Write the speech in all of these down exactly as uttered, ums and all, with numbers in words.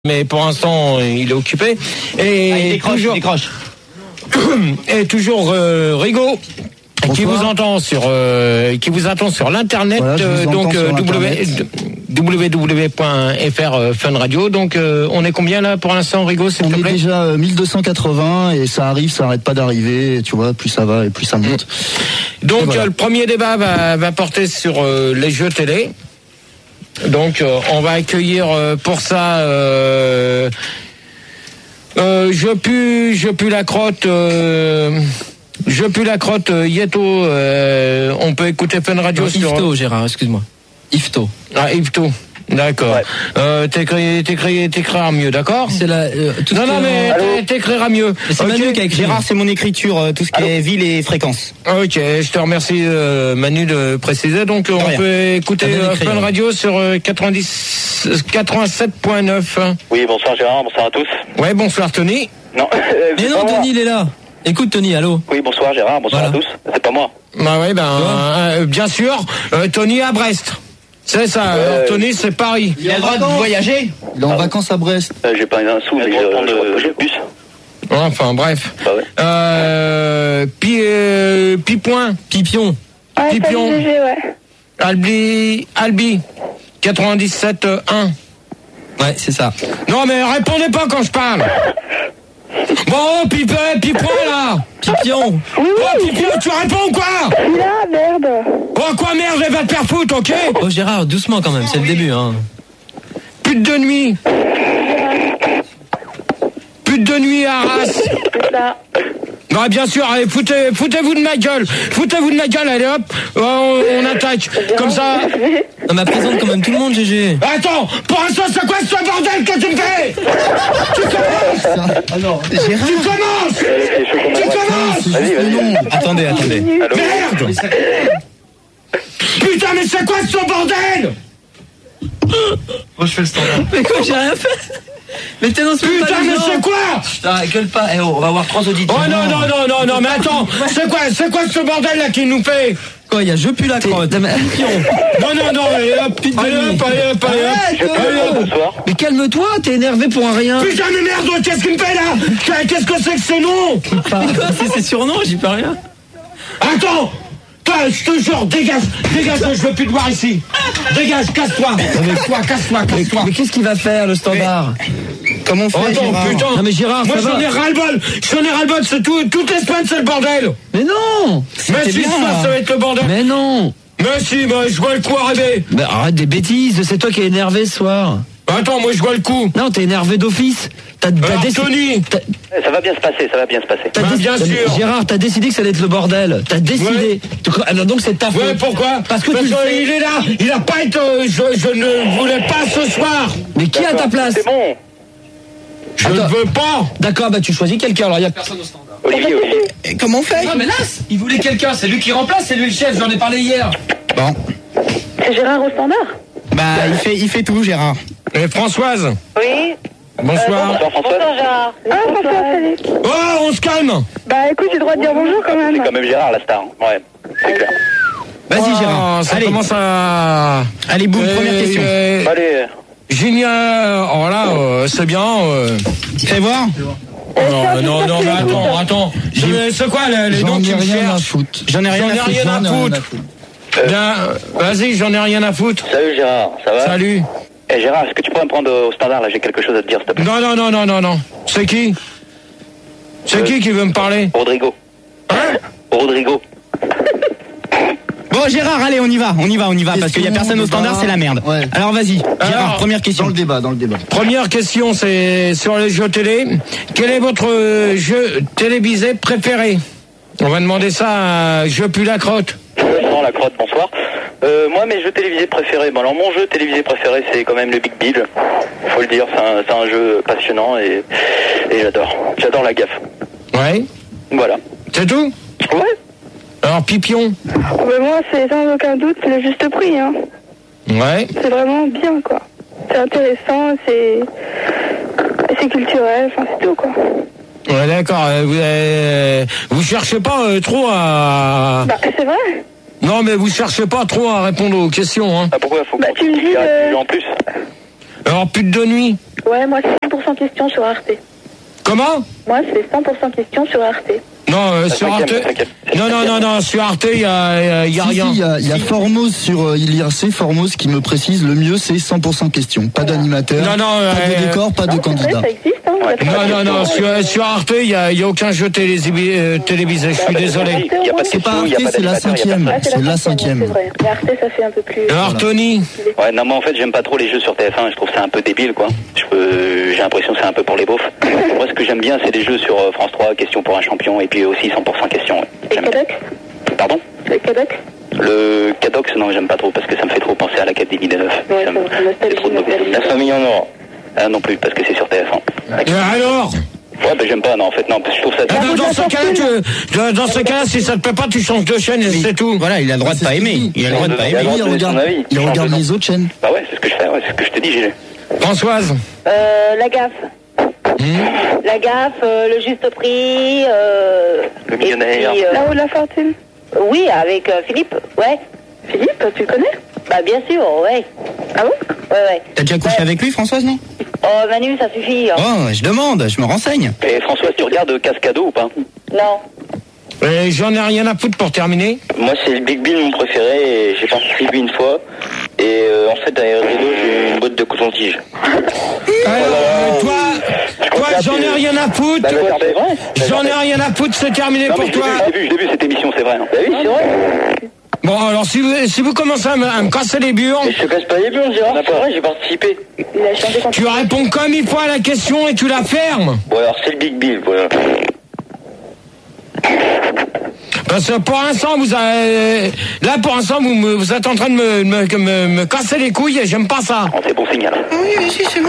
mais pour l'instant il est occupé. Et ah, il décroche, toujours, il décroche. Et toujours euh, Rigaud. Bonsoir. Qui vous entend sur euh, qui vous attend sur l'internet, voilà, euh, donc euh, w w w point f r euh, Fun Radio. Donc euh, on est combien là pour l'instant, Rigaud, s'il te plaît? On est déjà euh, mille deux cent quatre-vingts et ça arrive, ça arrête pas d'arriver. Et tu vois, plus ça va et plus ça monte. Donc voilà. euh, le premier débat va, va porter sur euh, les jeux télé. Donc euh, on va accueillir euh, pour ça euh, euh, je pue je pue la crotte euh, je pue la crotte euh, Yeto. Euh, on peut écouter Fun Radio non, sur Ifto, Gérard, excuse-moi. Ifto. Ah, Ifto. D'accord. Ouais. Euh, t'écris, t'écris, t'écriras mieux, d'accord? C'est la. Euh, tout non, non, mais Allô t'écriras mieux. C'est okay. Manu qui a écrit. Gérard, c'est mon écriture, euh, tout ce qui Allô est ville et fréquence. Ok, je te remercie, euh, Manu, de préciser. Donc, on rien. peut écouter euh, Fun Radio sur euh, quatre-vingt-dix, quatre-vingt-sept point neuf. Oui, bonsoir Gérard, bonsoir à tous. Ouais, bonsoir Tony. Non. Euh, mais non, Tony, il est là. Écoute, Tony, allô. Oui, bonsoir Gérard, bonsoir voilà. à tous. C'est pas moi. Bah ouais, ben, euh, bien sûr, euh, Tony à Brest. C'est ça, euh, Tony, c'est Paris. Il a le droit de voyager. Il est en ah, vacances à Brest. Euh, j'ai pas un sou, mais je vais prendre le bus. Enfin, bref. Bah ouais. Euh, pi, euh, Pipoin. Pipion. Ouais, Pipion. G G, ouais. Albi, Albi. quatre-vingt-dix-sept un. Ouais, c'est ça. Non, mais répondez pas quand je parle. Bon, Pipe, Pipoin, là. Pipion. Oui, oui. Oh, Pipion, tu réponds ou quoi? Là, merde. Oh, quoi, merde, elle va te faire foutre, ok? Oh, Gérard, doucement quand même, c'est le début, hein. Pute de nuit. Pute de nuit à Arras. C'est ça. Non, bien sûr, allez, foutez, foutez-vous de ma gueule. Foutez-vous de ma gueule, allez, hop. On, on attaque. Comme ça. Non, mais présente quand même tout le monde, G G. Attends, pour l'instant, c'est quoi ce bordel que tu me fais? Tu commences. Alors, Gérard. Tu commences. Tu commences. Vas-y, vas-y. Attendez, attendez. Allô. Merde. Putain, mais c'est quoi ce bordel? Moi, je fais le standard. Mais quoi, j'ai rien fait. Mais t'es dans ce putain, mais c'est quoi? Putain, gueule pas. Eh oh, on va avoir trois auditeurs. Oh non, non, non, non, non, mais attends. C'est quoi, c'est quoi ce bordel là qui nous fait? Quoi, il y a je pue la crotte. Non, non, non, allez hop, allez hop, allez hop, allez hop. Bonsoir. Mais calme-toi, t'es énervé pour un rien. Putain, mais merde, qu'est-ce qu'il me fait là? Qu'est-ce que c'est que ces noms? C'est ses surnoms, j'y peux rien. Attends. Toi, je te jure, dégage, dégage, je veux plus te voir ici. Dégage, casse-toi. Casse-toi, casse-toi, casse-toi. Mais qu'est-ce qu'il va faire, le standard? Comment on fait, oh, attends, Gérard? putain. Non, mais Gérard, moi, ça j'en va. ai ras-le-bol. J'en ai ras-le-bol, c'est tout, toutes les semaines, c'est le bordel. Mais non. Mais si, bien, ça, ça va être le bordel. Mais non. Mais si, bah, je vois le coup arriver. Mais arrête des bêtises, c'est toi qui es énervé ce soir. Attends, moi, je vois le coup. Non, t'es énervé d'office. T'as, t'as Alors, décidé. Tony. T'as, Ça va bien se passer, ça va bien se passer. t'as Bah, déc- bien t'as- sûr. Gérard, t'as décidé que ça allait être le bordel. T'as décidé. Ouais. Alors donc c'est ta faute. Ouais, pourquoi? Parce que Parce tu le sais. qu'il est là. Il a pas été, euh, je, je ne voulais pas ce soir. Mais qui est à ta place? C'est bon. Je Attends. ne veux pas. D'accord, bah tu choisis quelqu'un. Alors il y a personne au standard. Olivier, Olivier. Et comment on fait? Non mais là, il voulait quelqu'un. C'est lui qui remplace. C'est lui le chef. J'en ai parlé hier. Bon. C'est Gérard au standard? Bah, il fait, il fait tout, Gérard. Et Françoise. Oui. Bonsoir. Bonsoir François. Bonsoir, Gérard. Ah, François, salut. Oh, on se calme. Bah, écoute, j'ai le droit de dire bonjour quand même. C'est quand même Gérard la star. Ouais, c'est clair. Vas-y, Oh, Gérard. ça Allez. commence à. Allez, boum, Euh, première question. euh, Allez. Génial. Oh là, euh, c'est bien. Euh. Fais voir. Oh, non, non, non, mais attends, attends. Je- C'est quoi les, les J'en noms ai qui me rien à cherchent? foutre. J'en ai rien J'en ai à foutre. rien à J'en ai rien foutre. à foutre. Bien, vas-y, j'en ai rien à foutre. Salut Gérard, ça va? Salut. Eh Gérard, est-ce que tu pourrais me prendre au standard là? J'ai quelque chose à te dire, s'il te plaît. Non, non, non, non, non, non. C'est qui? C'est Euh, qui qui veut me parler? Rodrigo. Hein? Rodrigo. Bon, Gérard, allez, on y va, on y va, on y va, parce qu'il y a personne au standard, c'est la merde. Ouais. Alors, vas-y, Gérard, Alors, première Dans question. le débat, dans le débat. Première question, c'est sur les jeux télé. Quel est votre euh, jeu télévisé préféré? On va demander ça à Je pue la crotte. Non, la crotte, bonsoir. Euh, moi, mes jeux télévisés préférés. Bon, alors, mon jeu télévisé préféré, c'est quand même le Big Bill. Faut le dire, c'est un, c'est un jeu passionnant et, et j'adore. J'adore la gaffe. Ouais. Voilà. C'est tout? Ouais. Alors, Pipion? Bah, moi, c'est sans aucun doute le juste prix, hein. Ouais. C'est vraiment bien, quoi. C'est intéressant, c'est. C'est culturel, enfin, c'est tout, quoi. Ouais, d'accord. euh, Vous, euh, vous cherchez pas euh, trop à... Bah, c'est vrai. Non, mais vous cherchez pas trop à répondre aux questions, hein. Ah, pourquoi faut Bah, qu'on tu me dis, qu'il y a euh, du en plus? Alors, pute de nuit? Ouais, Ouais, moi, c'est cent pour cent question sur Arte. Comment? Moi, c'est cent pour cent question sur Arte. Non, euh, sur Arte. Non, non, non, non, sur Arte, il y a, y a Si, rien. si, il y a, il y a Formose sur euh, I R C, Formose qui me précise le mieux c'est cent pour cent question. Pas d'animateur, Non, non, pas de euh, décor, pas de Non, c'est vrai, candidat. ça existe, hein. il y a pas Non, de non, non, question. sur, sur Arte, il n'y a, y a aucun jeu télévisé, euh, télévisé. Je suis désolé. Il y a pas de C'est pas question, il y a Arte, pas c'est la d'animateur, il y a cinquième. pas Ah, C'est la cinquième. C'est vrai. Mais Arte, ça fait un peu plus. Alors, Tony, de- Ouais, non, moi en fait, j'aime pas trop les jeux sur T F un. Je trouve que c'est un peu débile, quoi. Je peux, j'ai l'impression que c'est un peu pour les beaufs. Moi, ce que j'aime bien, c'est les jeux sur euh, France trois, question pour un champion, et puis aussi cent pour cent question. Ouais. Et J'aime bien. Cadox Pardon? Le Cadox Le Cadox, non, j'aime pas trop parce que ça me fait trop penser à l'Académie des Neufs. Ouais, J'aime- c'est vrai, c'est trop de nostalgie, mauvais. nostalgie. La famille en or. Ah non plus, parce que c'est sur T F un. euh, alors Ouais, bah j'aime pas, non, en fait, non, parce que je trouve ça... Eh ben, dans ce cas-là, tu, dans, dans ce cas-là, si ça te plaît pas, tu changes de chaîne et c'est tout. Voilà, il a le droit de pas aimer. Il a le droit de pas Il a le aimer. droit de Il donner son regarde, avis. il Change regarde de nom. les autres chaînes. Bah ouais, c'est ce que je fais, ouais, c'est ce que je te dis, Gilles. Françoise. Euh, la gaffe. La gaffe, euh, le juste prix. Euh, Le et millionnaire. puis, euh, Là-haut de la fortune. oui, avec euh, Philippe, ouais. Philippe, tu le connais? Bah bien sûr, ouais. Ah bon? Ouais, ouais. T'as déjà couché avec lui, Françoise, non? Oh Manu, ça suffit. Hein. Oh, je demande, je me renseigne. Et Françoise, tu regardes Cascado ou pas? Non. Et j'en ai rien à foutre pour terminer. Moi, c'est le Big Bill, mon préféré, et j'ai participé une fois. Et euh, en fait, derrière le rideau, j'ai une botte de coton-tige. Alors, toi, toi, j'en ai rien à foutre. Bah, c'est vrai. J'en ai rien à foutre, c'est terminé Non, pour mais je l'ai toi. vu, je l'ai vu, je l'ai vu, cette émission, c'est vrai. Bah oui, c'est vrai. Bon, alors si vous, si vous commencez à me, à me casser les burnes, Mais je te casse pas les burnes, Gérard, c'est vrai, j'ai participé. Il a changé quand tu réponds comme il faut à la question et tu la fermes. Bon, alors, c'est le Big Bill, voilà. Parce que pour l'instant, vous avez, là, pour l'instant, vous, me- vous êtes en train de me, me, me, me casser les couilles et j'aime pas ça. Oh, c'est bon signal. Oui, si, c'est bon.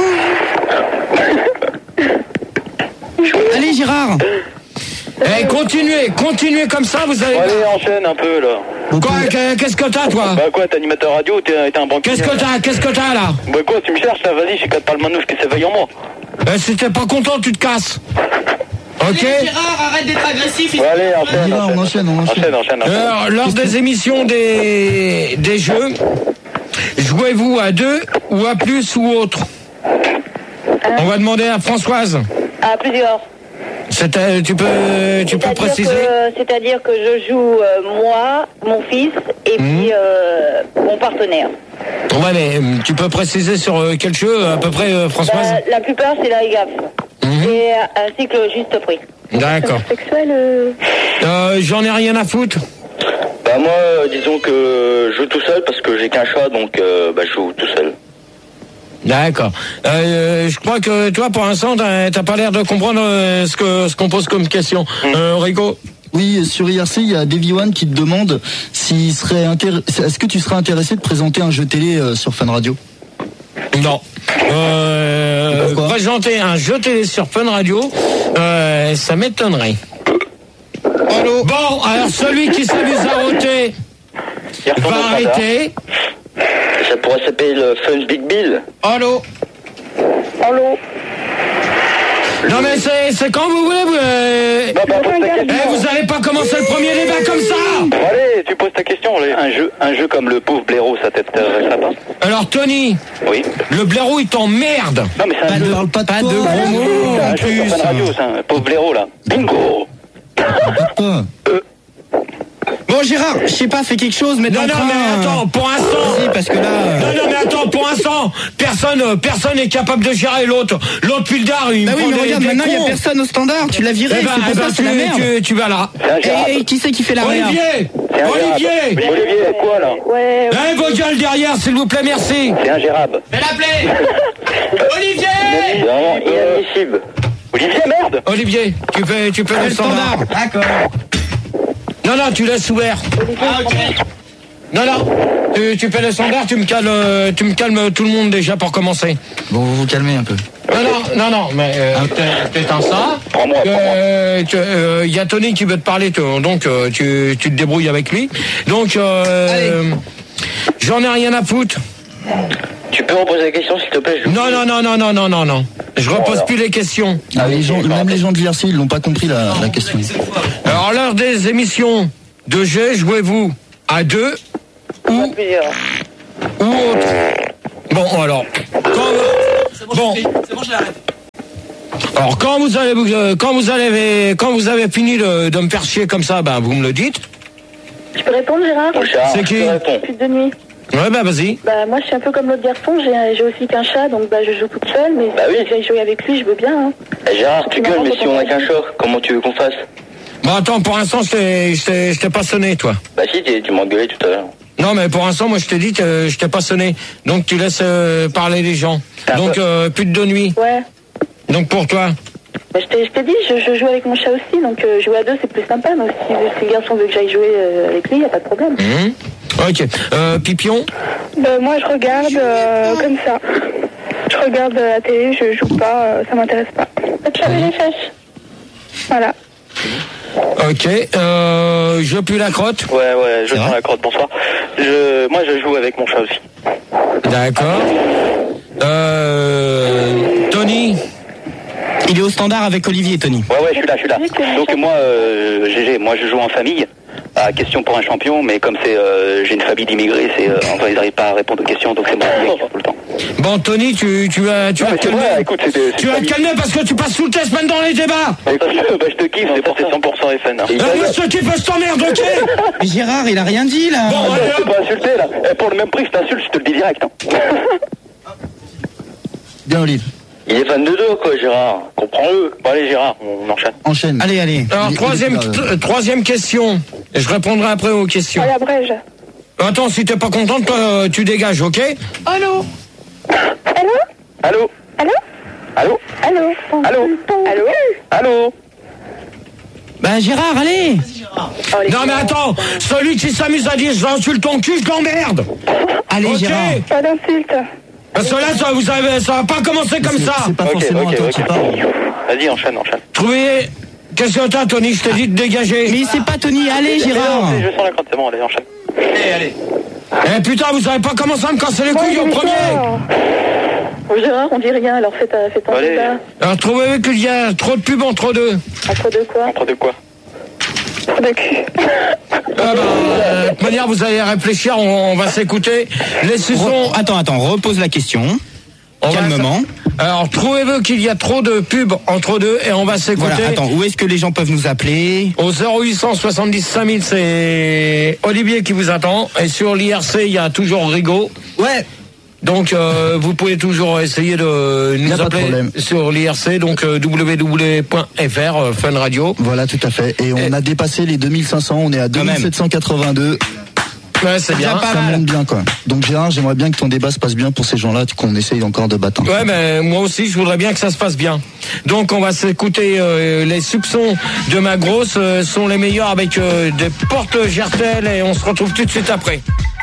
Allez, Gérard. Eh, continuez, continuez comme ça, vous allez. Bon, allez, enchaîne un peu, là. Quoi, que- qu'est-ce que t'as, toi? Bah quoi, t'es animateur radio, t'es t'es un banquier. Qu'est-ce que t'as, qu'est-ce que t'as, là? Bah quoi, tu me cherches, là, vas-y, j'ai quatre pas le manouche qui s'éveille en moi. Eh, si t'es pas content, tu te casses. Ok? Gérard, arrête d'être agressif. Bon, allez, enchaîne, On y va, on enchaîne, on enchaîne. enchaîne, enchaîne, enchaîne. Alors, lors des émissions des, des jeux, jouez-vous à deux ou à plus ou autre? On va demander à Françoise. À plusieurs. C'est, euh, tu peux, tu peux C'est-à-dire préciser? que- C'est-à-dire que je joue euh, moi, mon fils et puis euh, mon partenaire. Ouais, mais euh, tu peux préciser sur euh, quel jeu à peu près, euh, Françoise? Euh, la plupart, c'est la gaffe. Et euh, ainsi que le juste prix. D'accord. sexuel. euh, Euh, j'en ai rien à foutre. Bah moi, euh, disons que je joue tout seul parce que j'ai qu'un chat, donc euh, bah, je joue tout seul. D'accord. Euh, je crois que toi, pour l'instant, t'as, t'as pas l'air de comprendre euh, ce que ce qu'on pose comme question. Euh, Rico. Oui, sur I R C, il y a Davy One qui te demande s'il serait intér- est-ce que tu serais intéressé de présenter un jeu télé euh, sur Fun Radio? Non. Euh, Pourquoi présenter un jeu télé sur Fun Radio, euh, ça m'étonnerait. Allô. Bon, alors celui qui s'amuse à ôter Il retourne va au standard. arrêter. Ça pourrait s'appeler le Fun Big Bill. Allô. Allô? Non mais c'est, c'est quand vous voulez. Vous, euh, Bah, bah, pose ta eh, question. vous allez pas commencer le premier débat comme ça. Bon, allez, tu poses ta question. Allez. Un jeu, un jeu comme le pauvre blaireau, ça t'intéresserait pas? Alors Tony, Oui. le blaireau il t'emmerde. Non mais c'est un Pas jeu. de, parle pas de Pas toi, de gros mots C'est en un jeu plus. sur Fun Radio, ça. Un pauvre blaireau là. Bingo. parle pas de toi. Bon, Gérard, je sais pas, fais quelque chose, mais Non, non, mais attends, pour l'instant. Vas-y, parce que là. euh, Non, non, mais attends, pour l'instant, personne, euh, personne n'est capable de gérer l'autre. L'autre Pildar, il Bah me oui, prend mais des- regarde, des maintenant il y a cons. personne au standard, tu l'as viré, Eh ben, c'est eh pour ben, ça, c'est la tu, merde. tu, tu vas là. C'est un gérable. Et, et qui c'est qui fait la réa? Olivier, C'est un Olivier. gérable. Olivier, c'est quoi là? Ouais. Eh, vos gueules derrière, s'il vous plaît, merci. C'est un gérable. Fais l'appeler. Olivier. C'est vraiment inadmissible. Olivier, merde. Olivier, tu peux, tu peux Le le standard. standard, d'accord. Non, non, tu laisses ouvert. Non, non, tu, tu fais le standard, tu me calmes, euh, tu me calmes tout le monde déjà pour commencer. Bon, vous vous calmez un peu. Non, non, non, non, mais euh, t'es- t'éteins ça. Prends-moi, Euh, tu- euh, y a Tony qui veut te parler, toi, donc euh, tu, tu te débrouilles avec lui. Donc, euh, j'en ai rien à foutre. Tu peux reposer la question s'il te plaît? je- Non, non, non, non, non, non, non, non. Je repose alors. plus les questions. Ah, les gens, même les gens de l'I R C, ils n'ont pas compris la, la question. Alors, lors des émissions de jeu, jouez-vous à deux À plusieurs. ou autre. Bon, alors, quand, Bon. C'est bon, je l'arrête. Alors quand vous allez euh, quand vous allez quand vous avez fini de, de me faire chier comme ça, ben vous me le dites. Je peux répondre, Gérard? C'est qui? Pute de nuit. Ouais, bah vas-y. Bah moi je suis un peu comme l'autre garçon, j'ai, j'ai aussi qu'un chat, donc bah je joue toute seule, mais Bah si oui. je vais jouer avec lui, je veux bien. Hein. Eh, Gérard, tu Tu gueules, m'as mais si on a entendu. qu'un chat, comment tu veux qu'on fasse? Bon attends, pour l'instant je t'ai je t'ai je t'ai pas sonné toi. Bah si, t'es- tu m'as engueulé tout à l'heure. Non mais pour l'instant moi je t'ai dit que je t'ai pas sonné. Donc tu laisses euh, parler les gens. Ah, Donc bah. euh, pute de nuit. Ouais. Donc pour toi. Bah, je, t'ai, je t'ai dit, je, je joue avec mon chat aussi, donc euh, jouer à deux c'est plus sympa, donc si, si le garçon veut que j'aille jouer euh, avec lui, y a pas de problème. Mmh. Ok. Euh, Pipion. Bah, moi je regarde euh, comme ça. Je regarde la télé, je joue pas, euh, ça m'intéresse pas. Tu fais les fesses. Voilà. Ok. Euh, je pue la crotte. Ouais, ouais, je prends la crotte, bonsoir. Je, moi, je joue avec mon chat aussi. D'accord. Euh, Tony. Il est au standard avec Olivier, Tony. Ouais, ouais, je suis là, je suis là. Donc moi, euh, G G, moi je joue en famille. À question pour un champion, mais comme c'est, euh, j'ai une famille d'immigrés, c'est, euh, enfin ils n'arrivent pas à répondre aux questions, donc c'est moi qui tout le temps. Bon Tony, tu tu vas tu Non, vas mais te c'est calmer. vrai, écoute, c'est de- c'est Tu vas te famille. calmer parce que tu passes tout le test maintenant dans les débats. Mais parce que, bah, je te kiffe, c'est pour tes cent pour cent F N. Hein. Ah, moi, je te kiffe, je t'emmerde, ok. Mais Gérard, il a rien dit là. Bon, Ouais, allez, c'est hop. pas insulté là. Eh, pour le même prix, je t'insulte, je te le dis direct. Hein. Bien, Olive. Il est fan de deux, quoi, Gérard. Comprends-le. Bon, allez, Gérard, on enchaîne. Enchaîne. Allez, allez. Alors Il est- troisième il est bien, t- troisième question. Et je répondrai après aux questions. Voilà, Brège. Attends, si t'es pas contente, toi, euh, tu dégages, ok? Allô? Allô? Allô? Allô? Allô? Allô? Allô? Allô? Allô? Bah Gérard, allez. Oh, les Non mais gars. attends, celui qui s'amuse à dire j'insulte ton cul, je l'emmerde. Allez Ok. Gérard. Pas d'insulte. Parce que là, ça, vous avez, ça va pas commencer comme C'est- ça. C'est pas Ok, forcément ok, à toi ok. qui parle. Vas-y, enchaîne, enchaîne. Trouvez. Qu'est-ce que t'as, Tony? Je t'ai dit de dégager. Mais c'est pas Tony, allez Mais non, Gérard. c'est- je sens la crotte, c'est bon, allez, enchaîne. Allez, allez. Eh putain, vous avez pas commencé à me casser les couilles au premier. Oh, Gérard, on dit rien, alors fais, ta, fais ton Allez. débat. Alors trouvez qu'il y a trop de pubs entre deux. Entre deux quoi? Entre de quoi? Entre deux cul. Ah bah, euh, de toute manière, vous allez réfléchir, on, on va s'écouter. Les suçons. Re- Attends, attends, repose la question. On va Calmement. s- Alors, trouvez-vous qu'il y a trop de pubs entre deux et on va s'écouter. Voilà, attends, où est-ce que les gens peuvent nous appeler? Au zéro huit cent soixante-dix cinq mille, c'est Olivier qui vous attend. Et sur l'I R C, il y a toujours Rigaud. Ouais. Donc, euh, vous pouvez toujours essayer de Y a nous pas de appeler problème. sur l'I R C, donc euh, w w w point f r, euh, Fun Radio. Voilà, tout à fait. Et on Et- a dépassé les deux mille cinq cents, on est à deux mille sept cent quatre-vingt-deux. Ouais, c'est bien. Pas Ça mal. monte bien, quoi. Donc Gérard, j'aimerais bien que ton débat se passe bien pour ces gens-là, qu'on essaye encore de battre. Ouais, mais moi aussi, je voudrais bien que ça se passe bien. Donc, on va s'écouter euh, les soupçons de ma grosse euh, sont les meilleurs avec euh, des portes Gertel et on se retrouve tout de suite après.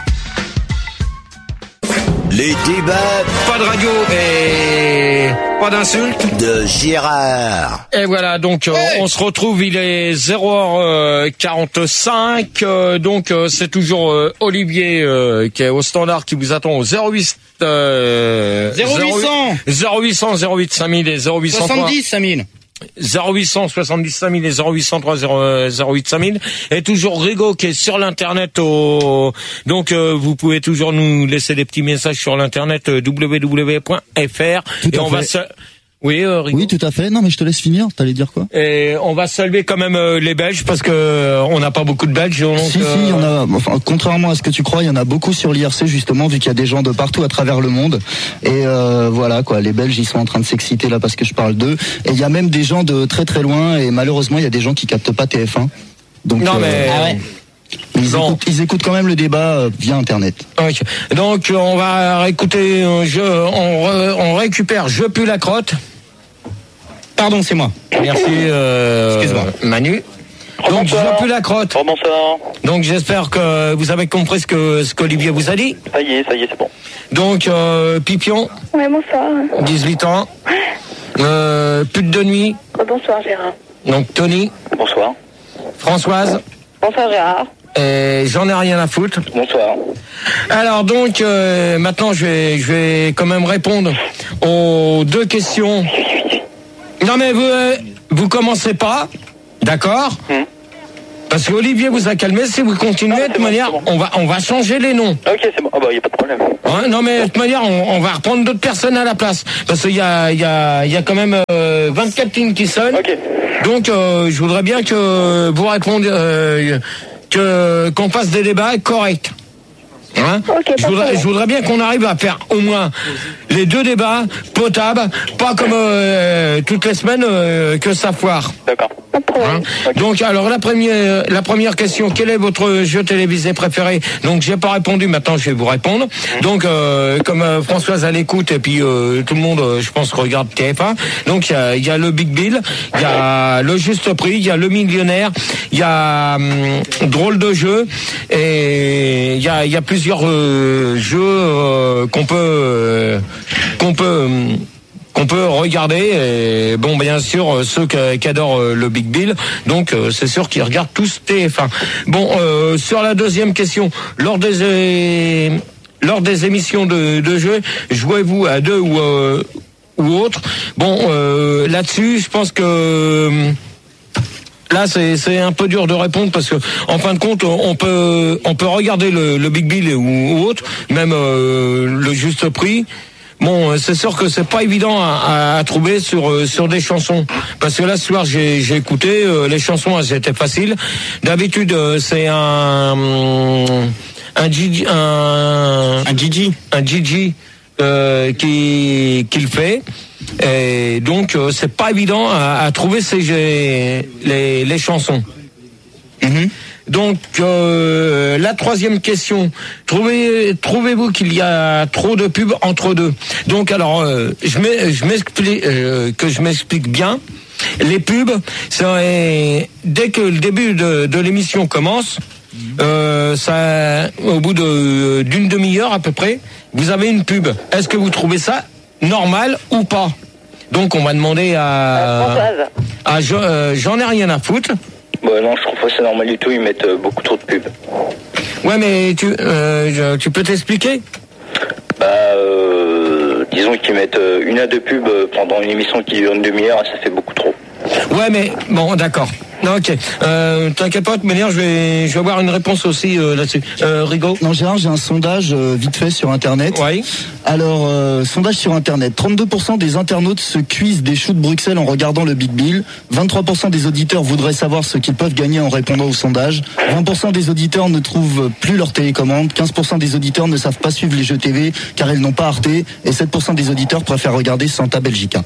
Les débats Pas de radio et pas d'insultes. de Gérard. Et voilà, donc euh, on se retrouve, il est zéro heure quarante-cinq, euh, donc euh, c'est toujours euh, Olivier euh, qui est au standard qui vous attend au zéro huit euh, zéro huit cent zéro huit cent zéro huit cinq mille et zéro huit cent trois soixante-dix, cinq mille. zéro huit cent soixante-dix cinq mille et zéro huit cent trois zéro huit cinq mille et toujours Rigaud qui est sur l'internet au donc euh, vous pouvez toujours nous laisser des petits messages sur l'internet euh, w w w point f r Tout et à on va fait. se oui euh, Rigaud. Oui, tout à fait. Non, mais je te laisse finir. T'allais dire quoi? Et on va saluer quand même euh, les Belges parce que euh, on n'a pas beaucoup de Belges. Donc, Si, si, euh, il y en a, enfin, contrairement à ce que tu crois, il y en a beaucoup sur l'I R C, justement, vu qu'il y a des gens de partout à travers le monde. Et euh, voilà, quoi, les Belges, ils sont en train de s'exciter là parce que je parle d'eux. Et il y a même des gens de très très loin, et malheureusement, il y a des gens qui captent pas T F un. Donc, Non, mais- Ah ouais. ils, Non. écoutent, ils écoutent quand même le débat euh, via Internet. ok. Donc euh, on va réécouter. euh, je, on, re- on récupère. Je pue la crotte. Pardon, c'est moi. Merci. Euh, Excuse-moi. Manu. Donc je Bonsoir. pue la crotte. Oh, bonsoir. Donc j'espère que vous avez compris ce que ce qu'Olivier vous a dit. Ça y est, ça y est, c'est bon. Donc euh, Pipion, Ouais, bonsoir. dix-huit ans. Euh, pute de nuit. Oh, bonsoir, Gérard. Donc Tony, Bonsoir. Françoise. Bonsoir, Gérard. Et j'en ai rien à foutre. Bonsoir. Alors donc euh, maintenant je vais je vais quand même répondre aux deux questions. Non mais vous euh, vous commencez pas, d'accord? Hmm. Parce que Olivier vous a calmé, si vous continuez, de toute manière, bon, bon. on va on va changer les noms. Ok, c'est bon. Ah bah, y a pas de problème. Ouais, non, mais de toute manière, on, on va reprendre d'autres personnes à la place. Parce qu'il y a, il y a, il y a quand même euh, vingt-quatre lignes qui sonnent. Ok. Donc, euh, je voudrais bien que vous répondiez, euh, que, qu'on fasse des débats corrects. Hein okay, je, voudrais, je voudrais bien qu'on arrive à faire au moins les deux débats potables, pas comme euh, toutes les semaines euh, que ça foire. D'accord. Hein okay. Donc alors la première, la première question, quel est votre jeu télévisé préféré? Donc j'ai pas répondu, maintenant je vais vous répondre. Donc euh, comme euh, Françoise à l'écoute et puis euh, tout le monde, euh, je pense, regarde T F un. Donc il y a, y a le Big Bill, il y a le Juste Prix, il y a le Millionnaire, il y a hum, Drôle de jeu et il y a, y a plusieurs euh, jeux euh, qu'on peut euh, qu'on peut hum, qu'on peut regarder. Et bon, bien sûr, ceux qui adorent le Big Bill, donc c'est sûr qu'ils regardent tous T F un. Bon, euh, sur la deuxième question, lors des euh, lors des émissions de, de jeux, jouez-vous à deux ou euh, ou autre? Bon, euh, là-dessus, je pense que euh, là, c'est, c'est un peu dur de répondre parce que, en fin de compte, on peut, on peut regarder le, le Big Bill ou, ou autre, même euh, le Juste Prix. Bon, c'est sûr que c'est pas évident à, à, à trouver sur sur des chansons, parce que là ce soir j'ai, j'ai écouté euh, les chansons, elles étaient faciles. D'habitude, euh, c'est un un Gigi, un un Gigi, un Gigi euh, qui qui le fait. Et donc euh, c'est pas évident à, à trouver ces les les chansons. Mm-hmm. Donc euh, la troisième question, trouvez, trouvez-vous qu'il y a trop de pubs entre deux? Donc alors euh, je, m'ai, je m'explique euh, que je m'explique bien. Les pubs, c'est dès que le début de, de l'émission commence, euh, ça, au bout de d'une demi-heure à peu près, vous avez une pub. Est-ce que vous trouvez ça normal ou pas? Donc on va demander à, à, à euh, j'en ai rien à foutre. Bah non, je trouve pas ça normal du tout, ils mettent euh, beaucoup trop de pubs. Ouais, mais tu, euh, je, tu peux t'expliquer? Bah, euh, disons qu'ils mettent euh, une à deux pubs pendant une émission qui dure une demi-heure, ça fait beaucoup trop. Ouais, mais bon, d'accord. Non, ok. Euh, t'inquiète pas, de toute manière, je vais, je vais avoir une réponse aussi euh, là-dessus. Euh, Rigaud? Non, Gérard, j'ai un sondage euh, vite fait sur Internet. Oui. Alors, euh, sondage sur Internet. trente-deux pour cent des internautes se cuisent des choux de Bruxelles en regardant le Big Bill. vingt-trois pour cent des auditeurs voudraient savoir ce qu'ils peuvent gagner en répondant au sondage. vingt pour cent des auditeurs ne trouvent plus leur télécommande. quinze pour cent des auditeurs ne savent pas suivre les jeux T V car ils n'ont pas Arte. Et sept pour cent des auditeurs préfèrent regarder Santa Belgica.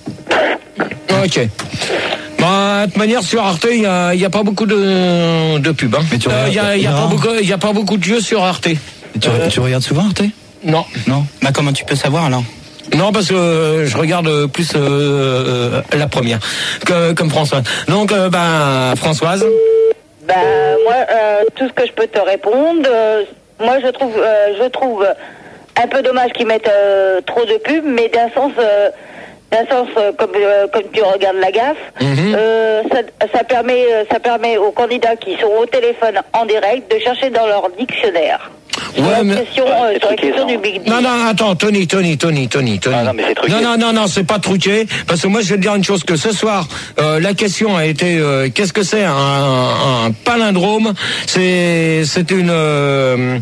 Ok. Bah, de toute manière, sur Arte, il y a, y a pas beaucoup de, de pubs. Hein. Il euh, y a, y a pas beaucoup, il y a pas beaucoup de jeux sur Arte. Tu, euh, tu regardes souvent Arte? Non. Non. Bah comment tu peux savoir alors? Non, parce que euh, je regarde plus euh, euh, la première, que, comme Françoise. Donc, euh, bah, Françoise. Bah, moi, euh, tout ce que je peux te répondre, euh, moi, je trouve, euh, je trouve un peu dommage qu'ils mettent euh, trop de pubs, mais d'un sens. Euh, d'un sens euh, comme euh, comme tu regardes la gaffe, mm-hmm. euh, ça, ça permet ça permet aux candidats qui sont au téléphone en direct de chercher dans leur dictionnaire. Ouais, sur mais... la question, euh, sur la question du Big Deal. Non, non, attends, Tony, Tony, Tony, Tony, Tony. Ah, non, mais c'est truqué. Non, non, non, non, c'est pas truqué. Parce que moi, je vais te dire une chose, que ce soir, euh, la question a été, euh, qu'est-ce que c'est un, un, un palindrome? C'est, c'est une, euh,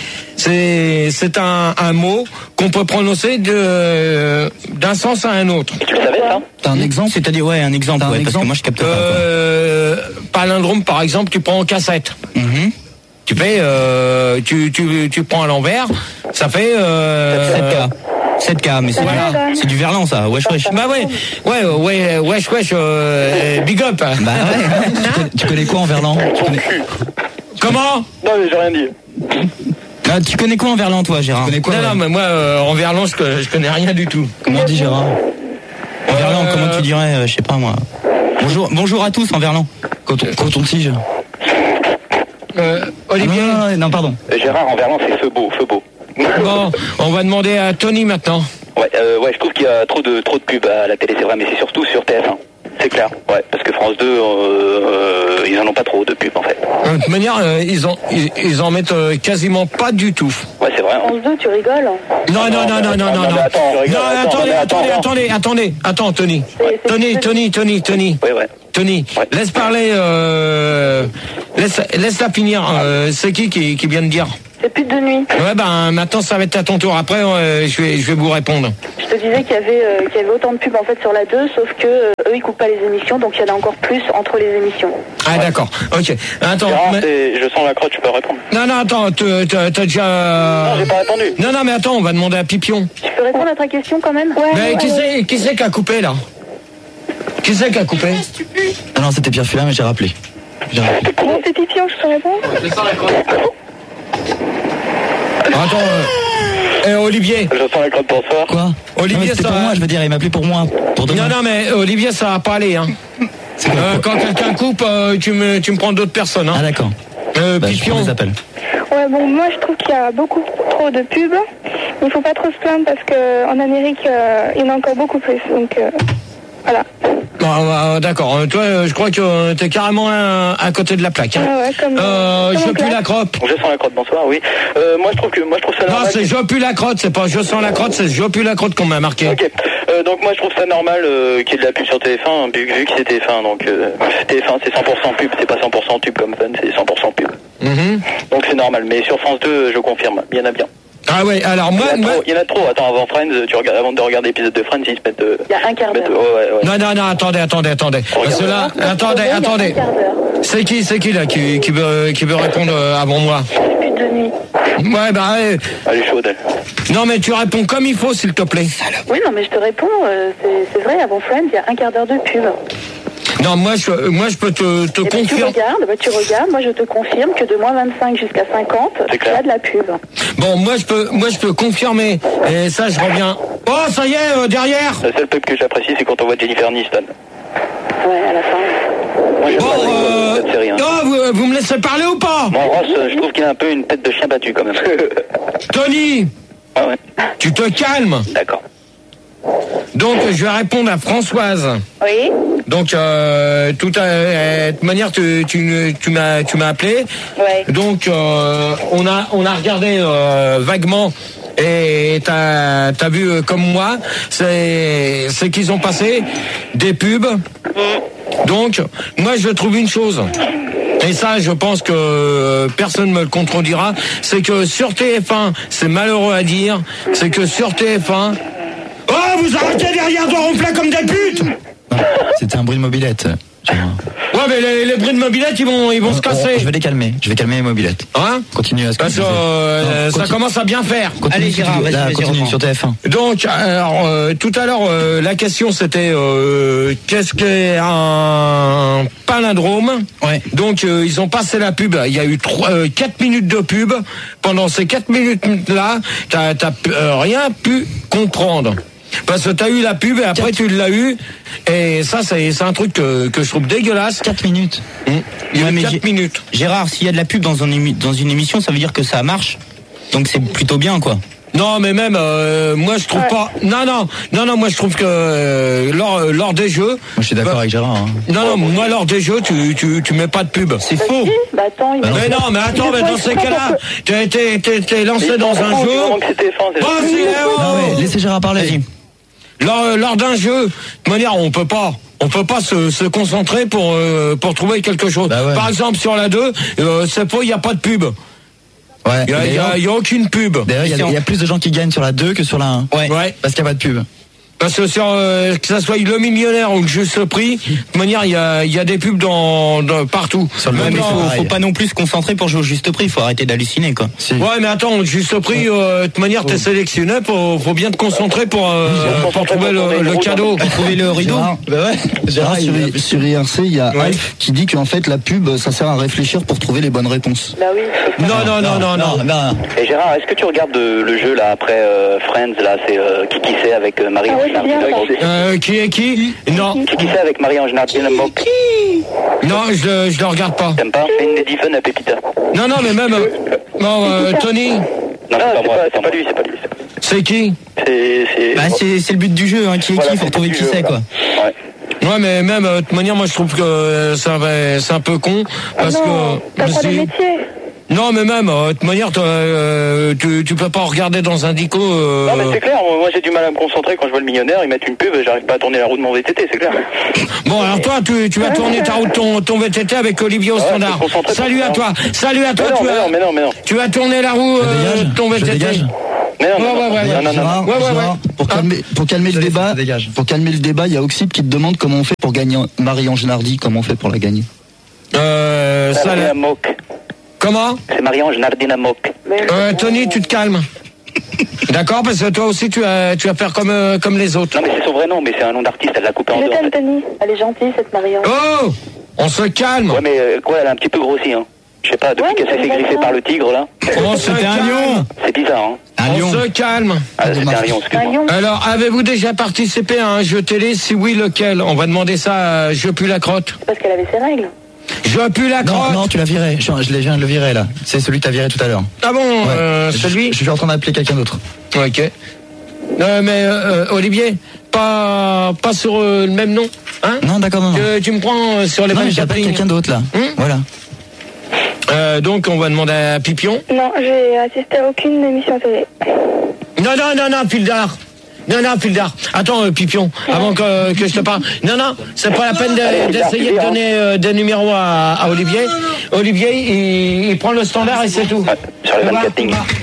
c'est, c'est un, un mot qu'on peut prononcer de, d'un sens à un autre. Et tu le savais, ça? T'as un exemple? C'est-à-dire, ouais, un exemple, T'as un ouais, exemple parce que moi, je capte pas. Euh, palindrome, par exemple, tu prends en cassette. Mm-hmm. Tu fais, euh, tu, tu, tu prends à l'envers, ça fait euh, sept K. sept K, mais c'est, voilà. C'est du verlan, ça. Wesh, wesh. Bah ouais, ouais, ouais, wesh, wesh, euh, big up. Bah ouais. tu, connais, tu connais quoi en verlan? Tu connais... Comment? Non, mais j'ai rien dit. Ah, tu connais quoi en verlan, toi, Gérard? Tu connais quoi? Non, non, mais moi, euh, en verlan, je, je connais rien du tout. Comment on dit, Gérard? En verlan, euh... comment tu dirais, euh, je sais pas moi. Bonjour, bonjour à tous en verlan. Coton-tige. Euh, Olivier? Ah, non, non, pardon. Euh, Gérard, en verlan, c'est feu beau, feu beau. Bon, on va demander à Tony maintenant. Ouais, euh, ouais, je trouve qu'il y a trop de trop de pubs à la télé, c'est vrai, mais c'est surtout sur T F un. C'est clair, ouais, parce que France deux, euh, euh, ils en ont pas trop de pubs en fait. De toute manière, euh, ils, en, ils, ils en mettent euh, quasiment pas du tout. Ouais, c'est vrai. Hein. France deux, tu rigoles? Non, non, non, non, non, non, non. Attends, non, attendez, attendez, attendez, attendez, attends, Tony. Tony, Tony, Tony, Tony. Ouais, ouais. Tony, Ouais. laisse parler, euh, laisse, laisse-la finir. Euh, c'est qui, qui qui vient de dire? C'est plus de nuit. Ouais, ben maintenant ça va être à ton tour. Après, euh, je vais je vais vous répondre. Je te disais qu'il y avait euh, qu'il y avait autant de pubs en fait sur la deux, sauf que euh, eux ils coupent pas les émissions, donc il y en a encore plus entre les émissions. Ah d'accord. Ok. Attends. Gérard, mais- c'est- je sens la crotte, tu peux répondre. Non non attends, t'as t'as- t'as déjà. Non, j'ai pas répondu. Non non mais attends, on va demander à Pipion. Tu peux répondre à ta question quand même? Ouais. Mais ouais, qui ouais. c'est qui c'est qui a coupé là? Qui c'est qui a coupé? Ah non, c'était Pierre Fula, mais j'ai rappelé. J'ai rappelé. Bon, c'est Pipion, je te réponds. Attends. Euh, eh, Olivier. Je sens la crotte, bonsoir. Quoi? Olivier, non, mais c'était ça pour va. moi, je veux dire, il m'a appelé pour moi. Pour demain. Non non mais Olivier ça va pas aller hein. Euh, quand quelqu'un coupe, euh, tu me tu me prends d'autres personnes hein. Ah d'accord. Euh, Bah, je Pipion. prends les appels. Ouais, bon, moi je trouve qu'il y a beaucoup trop de pubs. Il faut pas trop se plaindre parce que en Amérique, euh, il y en a encore beaucoup plus. Donc euh, voilà. Ah, bah, d'accord. Euh, Toi, euh, je crois que euh, t'es carrément à, à côté de la plaque. Hein. Ouais, ouais, comme, Euh, comme je en pue classe. la crotte. Je sens la crotte, bonsoir, oui. Euh, moi, je trouve que, moi, je trouve ça Non, normal. c'est je pue la crotte. C'est pas je sens la crotte, c'est je pue la crotte qu'on m'a marqué. Ok. Euh, donc moi, je trouve ça normal euh, qu'il y ait de la pub sur T F un, vu, vu que c'est T F un. Donc euh, T F un, c'est cent pour cent pub, c'est pas cent pour cent tube comme fun, c'est cent pour cent pub. Mhm. Donc c'est normal. Mais sur France deux, je confirme, il y en a bien. Ah ouais. Alors moi, Il y en a moi- trop. Il y en a trop. Attends, avant Friends, tu regardes, avant de regarder l'épisode de Friends, ils se mettent. Euh, Il y a un quart ils se mettent- d'heure. ouais, ouais, ouais. non, non, non. Attendez, attendez, attendez. Parce que là, attendez, Il y a un attendez. quart d'heure. C'est qui, c'est qui là qui, qui veut, qui veut répondre euh, avant moi? C'est plus de nuit. Ouais, bah. ouais. Elle est chaude. Elle. Non, mais tu réponds comme il faut, s'il te plaît. Oui, non, mais je te réponds, euh, c'est c'est vrai, avant Friends, il y a un quart d'heure de pub. Non, moi, je, moi, je peux te, te Et ben, tu confirmer. regardes, bah, tu regardes, moi je te confirme que de moins vingt-cinq jusqu'à cinquante, C'est il y clair. a de la pub. Bon, moi, je peux, moi, je peux confirmer. Et ça, je reviens. Oh, ça y est, euh, derrière. La seule pub que j'apprécie, c'est quand on voit Jennifer Aniston. Ouais, à la fin. Moi, j'aime Bon, pas euh, cette série. Hein. oh, vous, vous me laissez parler ou pas? Bon, Ross, euh, je trouve qu'il a un peu une tête de chien battu quand même. Tony, Ah ouais. tu te calmes. D'accord. Donc, je vais répondre à Françoise. Oui. Donc, euh, tout à, euh, de toute manière, tu, tu, tu m'as, tu m'as appelé. Ouais. Donc, euh, on a, on a regardé euh, vaguement. Et t'as, t'as vu euh, comme moi, c'est, c'est qu'ils ont passé des pubs. Donc, moi, je trouve une chose. Et ça, je pense que euh, personne ne me le contredira. C'est que sur T F un, c'est malheureux à dire, c'est que sur T F un... Oh, vous arrêtez derrière de ronfler comme des putes! Non, c'était un bruit de mobilette. Ouais, mais les, les bruits de mobilette, ils vont, ils vont On- se on- casser. Je vais les calmer. Je vais calmer les mobilettes. Hein? Continue à ce que Parce tu que disais. euh, Non, ça continue. commence à bien faire. Continue, Allez, si tu Gérard, veux. vas-y, Là, vas-y, continue reprends. sur T F un. Donc, alors, euh, tout à l'heure, euh, la question c'était euh, qu'est-ce qu'est un palindrome? Ouais. Donc, euh, ils ont passé la pub. Il y a eu trois, euh, quatre minutes de pub. Pendant ces quatre minutes-là, t'as, t'as euh, rien pu comprendre. Parce que t'as eu la pub et après tu l'as eu. Et ça, c'est, c'est un truc que, que je trouve dégueulasse. quatre minutes. Mmh. Il y a Ouais, eu mais quatre j'ai- minutes. Gérard, s'il y a de la pub dans, un émi- dans une émission, ça veut dire que ça marche. Donc c'est plutôt bien, quoi. Non, mais même, euh, moi je trouve Ouais. pas. Non, non, non, non, moi je trouve que euh, lors, euh, lors des jeux. Moi, je suis d'accord bah, avec Gérard. Hein. Non, non, moi lors des jeux, tu, tu, tu mets pas de pub. C'est Bah, faux. si, bah attends, il Mais non, mais attends, mais dans ces cas-là, t'es, t'es, t'es, t'es lancé dans un Du jeu. moment que c'est T F un, c'est Oh, c'est- oh. Non, mais laissez Gérard parler. Lors, lors d'un jeu, de manière, on peut pas. On peut pas se, se concentrer pour euh, pour trouver quelque chose. Bah ouais. Par exemple, sur la deux, euh, c'est faux, il y a pas de pub. Ouais. Il y a, il y a, il y a aucune pub. D'ailleurs, il y, a- il y a plus de gens qui gagnent sur la deux que sur la un. Ouais. Ouais. Parce qu'il n'y a pas de pub. Parce que sur, euh, que ça soit le millionnaire ou le juste prix, de toute manière, il y a, il y a des pubs dans, dans partout. Sur le Ouais, même mais temps, faut, pareil. faut pas non plus se concentrer pour jouer au juste prix. Faut arrêter d'halluciner, quoi. Si. Ouais, mais attends, le juste prix, euh, de toute manière, t'es sélectionné, faut, faut bien te concentrer pour, euh, pour trouver le, le cadeau. Trouver le rideau. Gérard, bah ouais. Gérard, sur, il- sur I R C, il y a Ouais. Alf qui dit qu'en fait la pub, ça sert à réfléchir pour trouver les bonnes réponses. Bah oui. Non, non, non, non, non. non. Et Gérard, est-ce que tu regardes euh, le jeu là après euh, Friends là, c'est euh, qui qui c'est avec euh, Marie Ah ouais, c'est bien, ça. Euh, qui est qui? Non, Qui qui c'est avec Marie-Ange Nardier Mock? non, je, le- je le regarde pas. T'aimes pas? C'est une des dix fun à Pépita. Non, non, mais même, euh, non, euh, Tony, Non, c'est pas moi, c'est pas lui, c'est pas lui. c'est qui? C'est c'est. Bah, c'est, c'est le but du jeu, hein. Qui est Voilà, qui? Faut c'est retrouver le qui jeu, c'est, voilà. quoi. Ouais. Ouais, mais même, euh, de toute manière, moi, je trouve que euh, c'est un, c'est un peu con, Ah parce non, que... t'as pas si- les métiers. Non, mais même, euh, de toute manière, euh, tu, tu peux pas regarder dans un dico. Euh... Non, mais c'est clair, moi, moi j'ai du mal à me concentrer quand je vois le millionnaire, ils mettent une pub, j'arrive pas à tourner la roue de mon V T T, c'est clair. Bon, alors toi, tu, tu vas tourner ta roue de ton, ton V T T avec Olivier au Ouais, standard. je suis concentré Salut pour à ça. toi, salut à toi. Mais non, tu, mais vas, non, mais non, mais non. tu vas tourner la roue euh, de ton V T T. Mais non, Ouais, mais non, ouais, ouais, non, ouais. non, non, non. Gérard, Ouais, ouais, Gérard, ouais. Pour calmer, pour calmer le débat, pour calmer le débat, il y a Oxyp qui te demande comment on fait pour gagner Marie-Ange Nardi, comment on fait pour la gagner. Euh, ça, Nardina là. Mock. Comment C'est Marie-Ange Nardina Mock. euh, Tony, tu te calmes. D'accord, parce que toi aussi, tu vas, tu vas faire comme, euh, comme les autres. Non, mais c'est son vrai nom, mais c'est un nom d'artiste, elle l'a coupé en Je deux. en t'aime, fait. Tony. Elle est gentille, cette Marianne. Oh, on se calme. Ouais, mais euh, quoi, elle a un petit peu grossi, hein. Je sais pas, depuis Ouais, qu'elle mais s'est fait c'est griffer pas par le tigre, là. On se C'était un calme. lion. C'est bizarre, hein. Un On lion. se calme. Ah, c'était un lion, Un excuse-moi. lion. Alors, avez-vous déjà participé à un jeu télé? Si oui, lequel? On va demander ça à Je pue la crotte. C'est parce qu'elle avait ses règles. Je pue la Non, crotte. non, tu l'as viré. Je, je viens de le virer là. C'est celui que t'as viré tout à l'heure. Ah bon, Ouais. euh, Je- celui Je suis en train d'appeler quelqu'un d'autre. Ok. Euh, mais euh, Olivier, pas pas sur euh, le même nom, hein? Non, d'accord, non, non. Que tu me prends euh, sur les Non, mêmes mais j'appelle chapitres. quelqu'un d'autre là. Hum Voilà. Euh, donc on va demander à Pipion. Non, j'ai assisté à aucune émission télé. Non, non, non, non, Pildar. Non, non, Pildar. Attends, euh, Pipion, avant que, que je te parle. Non, non, c'est pas la peine de- d'essayer de donner euh, des numéros à, à Olivier. Olivier, il, il prend le standard et c'est tout. Ouais, sur les Tu vois, vingt-quatre tu lignes. vois.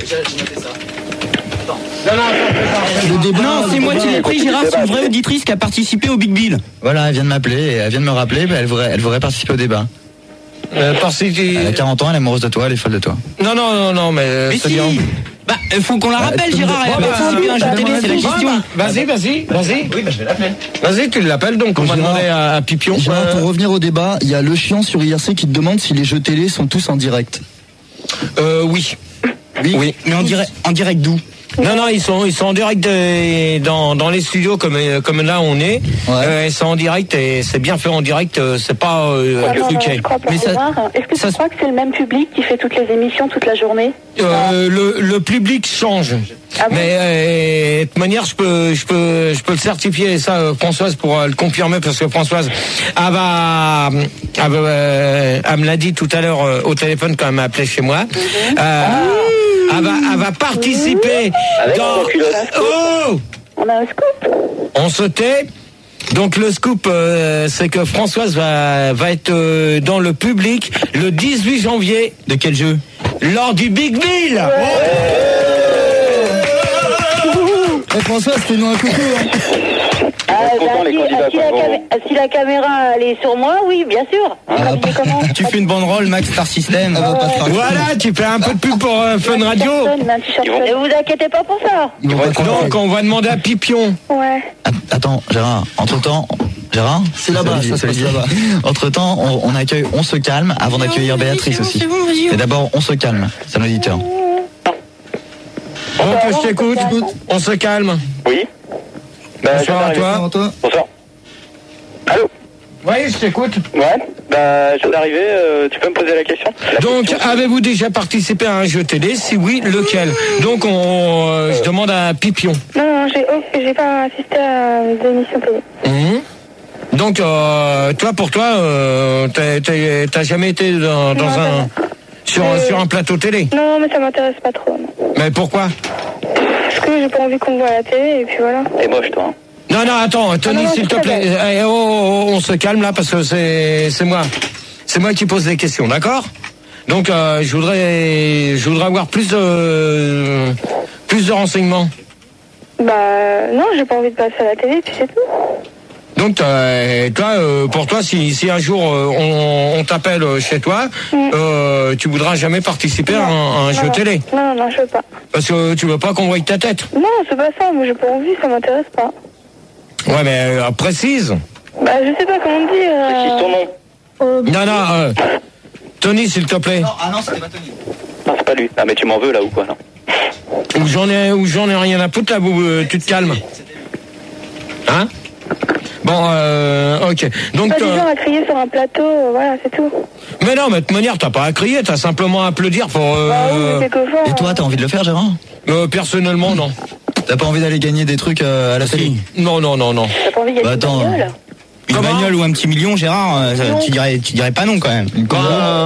Non, non, attends, Le débat, Non, c'est le moi qui débat- l'ai pris, Gérard, c'est une vraie auditrice qui a participé au Big Bill. Voilà, elle vient de m'appeler et elle vient de me rappeler. Bah, elle, voudrait, elle voudrait participer au débat. euh, parce que... Elle a quarante ans, elle est amoureuse de toi, elle est folle de toi. Non, non, non, non, mais, euh, Mais c'est si. bien. Bah, euh, faut qu'on la rappelle, Gérard. Elle a bah, participé à un jeu bah, télé, c'est la bah, question. bah, Vas-y, vas-y, vas-y. Oui, bah, je vais l'appeler. Vas-y, tu l'appelles donc. On va Gérard. demander à, à Pipion. Gérard, Euh, pour revenir au débat, il y a le chiant sur I R C qui te demande si les jeux télé sont tous en direct. euh, oui. Oui, Oui. mais en direct, en direct d'où? Non, non, ils sont, ils sont en direct de- dans, dans les studios comme, euh, comme là on est. Ouais. Euh, ils sont en direct et c'est bien fait en direct. euh, C'est pas euh, Ah, non, non, truqué. je crois pas. Mais ça- Gérard, Est-ce que ça tu se- crois que c'est le même public qui fait toutes les émissions toute la journée? Euh, le, le public change. Ah bon Mais euh, de toute manière, je peux, je peux, je peux le certifier. Et ça, euh, Françoise pourra le confirmer parce que Françoise, elle va, elle, va, euh, elle me l'a dit tout à l'heure euh, au téléphone quand elle m'a appelé chez moi. Euh, elle va, elle va participer Avec dans. sa culotte. Oh, On a un scoop. on se tait. Donc le scoop, euh, c'est que Françoise va, va être euh, dans le public le dix-huit janvier. De quel jeu? Lors du Big Bill. Eh François, fais-nous un coucou. Hein. Ah, Content, bah, les si, candidats, si quoi, la bon. camé- si la caméra elle est sur moi, oui, bien sûr. Ah, Mais comment? Tu fais une banderole, Max Star System. Elle va pas te faire Voilà, tu fais un peu de pub pour euh, Fun Radio. Personne, mais un t-shirt Ils vont- Ne vous inquiétez pas pour ça. Ils vont pas te faire Donc on va demander à Pipion. Ouais. Att- Attends, Gérard, entre temps. Gérard C'est là-bas, Olivier, ça se passe Olivier. là-bas. Entre temps, on, on accueille, on se calme avant d'accueillir Béatrice aussi. Mais d'abord, on se calme, c'est un auditeur. Donc je t'écoute. On se calme. Oui. Bah, je Bonsoir à viens d'arriver. toi. Bonsoir. Allô. Oui, je t'écoute. Ouais. Bah, je viens d'arriver. euh, tu peux me poser la question? La Donc question, avez-vous déjà participé à un jeu télé? Si oui, lequel? Donc on, euh, je demande à Pipion. Non, non, j'ai oh, j'ai pas assisté à des émissions télé. Mhm. Donc euh, toi, pour toi, euh, t'as- t'as t'as jamais été dans, dans Non, un sur Euh, sur un plateau télé? Non, mais ça m'intéresse pas trop. Non. Mais pourquoi? Parce que j'ai pas envie qu'on me voit à la télé et puis voilà. T'es moche, toi. Hein. Non, non, attends, Tony, Ah non, s'il te c'est plaît. Eh, oh, oh, oh, on se calme là parce que c'est c'est moi. C'est moi qui pose les questions, d'accord? Donc euh, je voudrais je voudrais avoir plus de plus de renseignements. Bah non, j'ai pas envie de passer à la télé, puis c'est tout. Donc euh, toi, euh, pour toi, si, si un jour euh, on, on t'appelle chez toi, Mm. euh, tu voudras jamais participer à un, à un Non, jeu non. télé Non, non, non, je veux pas. parce que tu veux pas qu'on voie ta tête. Non, c'est pas ça, moi j'ai pas envie, ça m'intéresse pas. Ouais, mais euh, précise. Bah je sais pas comment dire. Précise ton nom. Euh, Non, non, euh, Tony, s'il te plaît. Ah non, c'était pas Tony. Non, c'est pas lui. Ah, mais tu m'en veux là ou quoi, non? Ou j'en ai, ou j'en ai rien à foutre là, où euh, tu te calmes. Hein? Bon, euh, ok. Donc, pas du euh, genre à crier sur un plateau, euh, voilà, c'est tout. mais non, mais de toute manière, t'as pas à crier, t'as simplement à applaudir pour. Euh, Bah oui, mais quelquefois. Et toi, t'as envie de le faire, Gérard? euh, personnellement, non. T'as pas envie d'aller gagner des trucs euh, à la télé? Non, non, non, non. T'as pas envie de Bah, gagner attends. une bagnole? Une Comment bagnole ou un petit million, Gérard, euh, Non. tu dirais, tu dirais pas non quand même. Ben,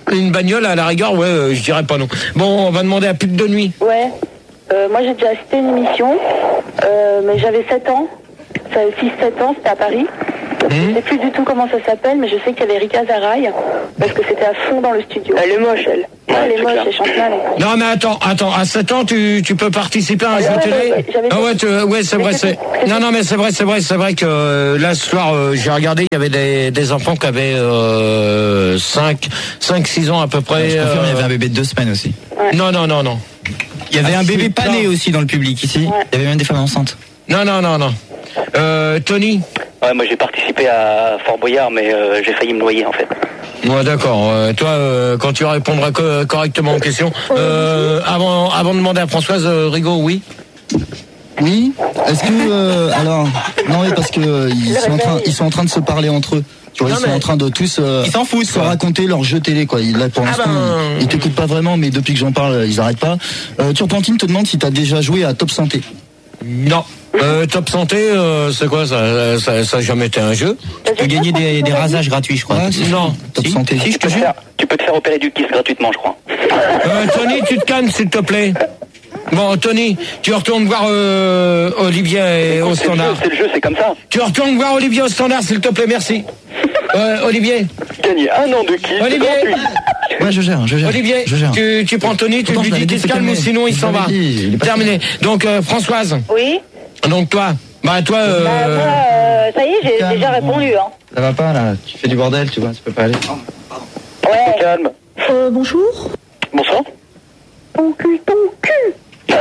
Une bagnole, à la rigueur, ouais, euh, je dirais pas non. Bon, on va demander à pute de nuit. Ouais. Euh, moi, j'ai déjà assisté à une émission, euh, mais j'avais sept ans. Ça avait six sept ans, c'était à Paris. Mmh. Je sais plus du tout comment ça s'appelle, mais je sais qu'il y avait Rika Zaraï, parce que c'était à fond dans le studio. Elle est moche, elle. Ouais, elle est moche, elle chante mal. Elle. Non, mais attends, attends, à sept ans, tu, tu peux participer à un jeu ouais, télé ouais, ouais, Ah ouais, tu, ouais, c'est vrai, c'est... Non, non, mais c'est vrai, c'est vrai, c'est vrai que euh, là, ce soir, euh, j'ai regardé, il y avait des, des enfants qui avaient euh, cinq, six ans à peu près. Je confirme, euh... il y avait un bébé de deux semaines aussi. Ouais. Non, non, non, non. Il y avait ah, un bébé pas né aussi dans le public ici. Ouais. Il y avait même des femmes enceintes. Non, non, non, non. Euh, Tony Ouais, moi j'ai participé à Fort Boyard, mais euh, j'ai failli me noyer en fait. Ouais, d'accord. Euh, toi, euh, quand tu répondras co- correctement aux questions, euh, avant, avant de demander à Françoise, euh, Rigaud, oui. Oui. Est-ce que euh, alors non, mais parce que euh, ils sont en train, ils sont en train de se parler entre eux. Tu vois, Non, ils sont mais... en train de tous euh, ils s'en foutent, se quoi. raconter leur jeu télé, quoi. Là, pour l'instant, ah ben... ils, ils t'écoutent pas vraiment, mais depuis que j'en parle, ils arrêtent pas. Euh, Turpentine te demande si t'as déjà joué à Top Santé. Non. Euh, Top Santé, euh, c'est quoi ça, ça Ça a jamais été un jeu. Tu peux gagner des, des rasages gratuits, je crois. Ouais, c'est non. Top si, Santé. Si, je te Tu peux, te jure. faire, tu peux te faire opérer du kiss gratuitement, je crois. Euh, Tony, tu te calmes, s'il te plaît. Bon, Tony, tu retournes voir euh, Olivier et au C'est le jeu, standard. c'est le jeu, c'est comme ça. Tu retournes voir Olivier au standard, s'il te plaît, merci. Euh, Olivier. Gagner un an de kiss Olivier. gratuit. Ouais, je gère, je gère. Olivier, je gère. tu, tu prends Tony, tu Pourtant, lui je l'avais dis dit, qu'il se calme, c'est ou sinon il calmé. s'en Je va. l'avais dit, il est pas Terminé. Donc euh, Françoise. Oui. Donc toi, bah toi. Euh... Bah, moi, euh, ça y est, j'ai Calme, déjà bon. répondu. Hein. Ça va pas là, tu fais du bordel, tu vois, ça peut pas aller. Ouais. Calme. Euh, bonjour. Bonsoir. Ton cul, ton cul.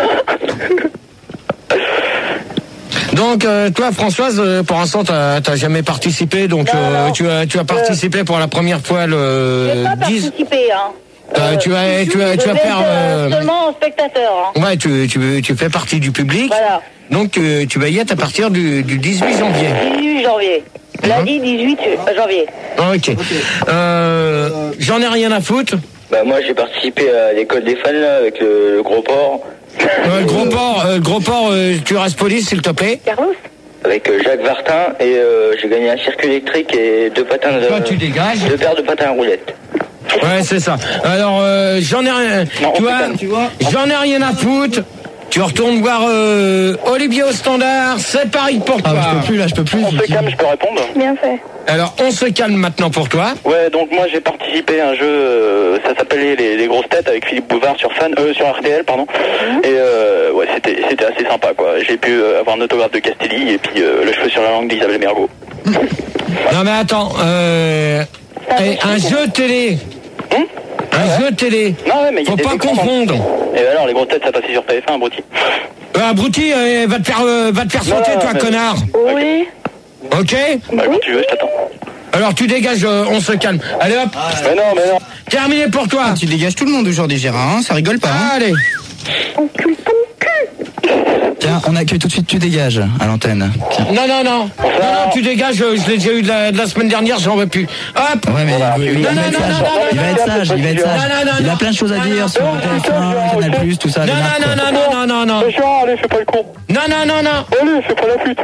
Donc euh, toi, Françoise, euh, pour l'instant, t'as t'as jamais participé, donc Non, euh, non. tu as tu as participé pour la première fois le J'ai pas dix. participé, hein. Euh, tu vas tu vas Je tu vas vais faire. être, euh, euh, seulement spectateur. Hein. Ouais, tu tu tu fais partie du public. Voilà. Donc tu, tu vas y être à partir du, du dix-huit janvier. dix-huit janvier. Lundi dix-huit janvier. Ok. Euh, J'en ai rien à foutre. Bah moi j'ai participé à l'école des fans là, avec le, le gros porc. Euh, le gros port, euh, le gros port, euh, tu restes police s'il te plaît. Carlos. Avec euh, Jacques Vartin et euh, j'ai gagné un circuit électrique et deux patins de. Toi, tu dégages. Deux paires de patins à roulettes. Ouais, c'est ça. Alors, euh, j'en ai rien. Non, tu on vois, fait comme, tu vois. j'en ai rien à foutre. Tu retournes voir euh, Olivier au standard. C'est pareil pour toi. Ah, je peux plus là, je peux plus. On se calme, je peux répondre. Bien fait. Alors, on se calme maintenant pour toi. Ouais, donc moi j'ai participé à un jeu, euh, ça s'appelait les, les grosses têtes avec Philippe Bouvard sur Fan, euh, sur R T L, pardon. Et euh, ouais, c'était c'était assez sympa quoi. J'ai pu euh, avoir un autographe de Castelli et puis euh, le cheveu sur la langue d'Isabelle Mergo. Non mais attends, euh, eh, un jeu télé. Hum Un jeu télé. Non ouais, mais il y a Faut des pas écrans, confondre. Et alors les grosses têtes ça passait sur T F un, abruti. Euh, abruti, euh, va te faire, euh, va te faire sauter, non, toi, mais- connard. Oui. Ok. Bah quand tu veux, je t'attends. Alors tu dégages, euh, on se calme. Allez hop. Mais non, mais non. Terminé pour toi. Ah, tu dégages tout le monde aujourd'hui, Gérard, hein, ça rigole pas. Hein. Allez. Ton cul, ton cul. Tiens, on accueille tout de suite, tu dégages à l'antenne. Tiens. Non, non, non. Non, non, tu dégages, euh, je l'ai déjà eu de la, de la semaine dernière, j'en veux plus. Hop. Ouais, mais il, il Non, va non, être non, sage. non, non, Il va être non, sage, il va être sage. non, non, non, Il a non. plein de choses à Non, dire non, sur non, T F un, Canal plus, tout ça. Non, les marques, non, quoi. non, non, non, non, non, non. Jean, allez, fais pas le con. Non, non, non, non. Allez, fais pas la pute.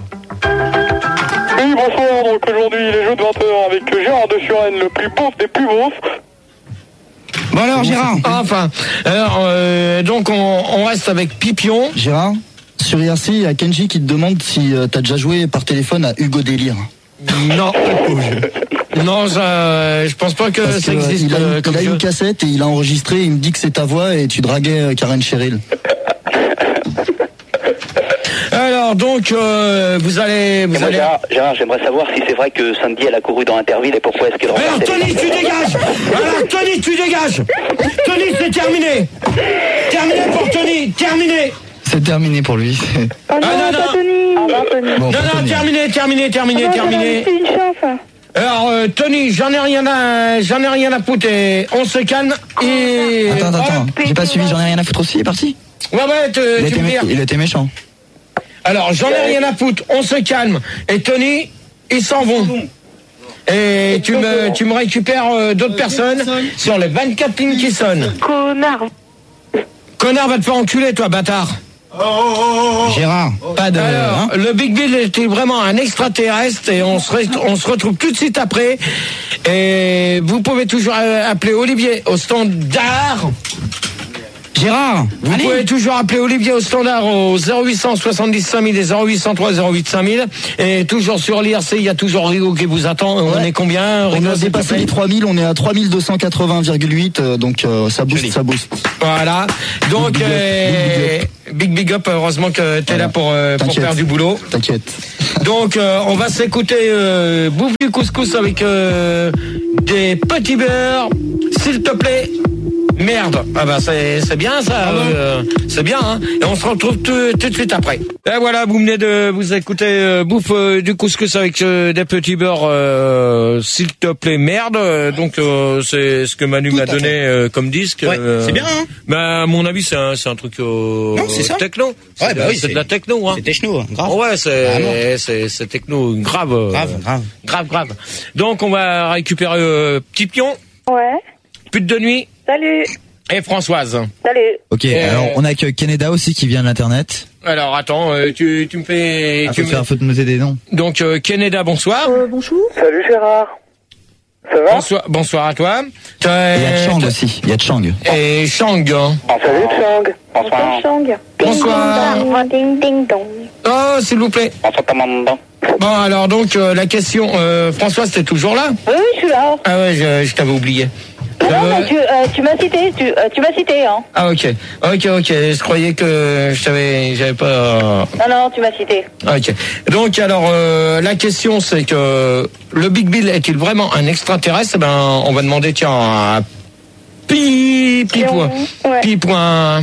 Oui, bonsoir, donc aujourd'hui les jeux de vingt heures avec Gérard de Suresnes, le plus beauf des plus beaufs. Bon alors, Gérard. Enfin, alors, euh, donc on, on reste avec Pipion. Gérard, sur I R C, il y a Kenji qui te demande si euh, t'as déjà joué par téléphone à Hugo Délire. Non. Non, ça, je pense pas que Parce ça que, euh, existe. il a, euh, une, comme il a jeu. une cassette et il a enregistré, il me dit que c'est ta voix et tu draguais euh, Karen Cheryl. Alors donc euh, vous allez vous Et moi, allez. Gérard, Gérard, j'aimerais savoir si c'est vrai que samedi elle a couru dans Interville et pourquoi est-ce qu'elle Alors regardait Tony, tu dégages. Alors Tony, tu dégages. Tony, c'est terminé. Terminé pour Tony. Terminé. C'est terminé pour lui. Oh non, Ah, non, pas non. Tony. Ah, Ah, non, Tony. Bon, Non, pas non, Tony. terminé, terminé, terminé, Ah, terminé. C'est une chance. Alors euh, Tony, j'en ai rien à, j'en ai rien à foutre. Et on se calme et. Attends, attends, attends. Hop. J'ai pas suivi, j'en ai rien à foutre aussi, il est parti. Ouais, ouais, te- Il a tu été me mé- dire. il a été méchant. Alors j'en ai rien à foutre. On se calme. Et Tony, ils s'en vont. Et tu me, tu me récupères euh, d'autres personnes sur les vingt-quatre lignes qui sonnent. Connard. Connard, va te faire enculer, toi, bâtard. Gérard, pas de... Alors, hein le Big Bill est vraiment un extraterrestre et on se, re- on se retrouve tout de suite après. Et vous pouvez toujours euh, appeler Olivier au standard. Gérard, Vous allez. pouvez toujours appeler Olivier au standard au zéro huit cent soixante-dix cinq mille et zéro huit cent trois zéro huit cinq mille. Et toujours sur l'I R C, il y a toujours Rigo qui vous attend. On Ouais. est combien On Rigo, a s'il te dépassé plaît les trois mille, on est à trois mille deux cent quatre-vingts virgule huit, euh, donc euh, ça booste, Joli. ça booste. Voilà. Donc, Big big up, euh, big big up. Heureusement que t'es Voilà. là pour, euh, pour T'inquiète. faire du boulot. T'inquiète. Donc, euh, on va s'écouter euh, Bouffe du couscous avec euh, des petits beurres, s'il te plaît. Merde. Ah bah c'est c'est bien ça. euh, c'est bien. Hein. Et on se retrouve tout, tout de suite après. Et voilà, vous venez de vous écouter euh, Bouffe euh, du couscous avec euh, des petits beurres, euh, s'il te plaît. Merde. Euh, Donc euh, c'est ce que Manu Tout m'a à donné fait. euh, comme disque. Ouais, euh, c'est bien, hein. Bah à mon avis c'est un c'est un truc euh, Non, c'est ça. techno. C'est Ouais, de- bah oui, c'est c'est- de la techno. Hein. C'est techno, grave. Ouais, Vraiment. c'est c'est c'est techno grave. euh, Grave, grave. Grave, grave. Donc, on va récupérer euh, Petit Pion, Ouais. Pute de nuit Salut. et Françoise. Salut. Ok, Euh, alors on accueille Canada aussi qui vient de l'internet. Alors, attends, euh, tu, tu me fais... Ah, tu faut me- faire, faut te noter des noms. Donc, euh, Canada, bonsoir. Euh, bonjour. Salut Gérard. Ça va? Bonsoir, bonsoir à toi. T'as- Il y a Chang aussi, il y a Chang. Et Shang. hein. Salut Chang. Bonsoir. Chang. Bonsoir. Ding ding dong. Oh, s'il vous plaît. Bonsoir ta maman. Bon, alors, donc, euh, la question... Euh, Françoise, t'es toujours là? Oui, oui, je suis là. Ah ouais, je, je t'avais oublié. Non, Euh, mais tu, euh, tu m'as cité, tu, euh, tu m'as cité, hein. Ah, ok. Ok, ok. Je croyais que je t'avais... J'avais pas... euh, Non, non, tu m'as cité. Ok. Donc alors euh, la question c'est que le Big Bill est-il vraiment un extraterrestre? Eh ben on va demander tiens à Pi Pipoin. Ouais. Pipoin.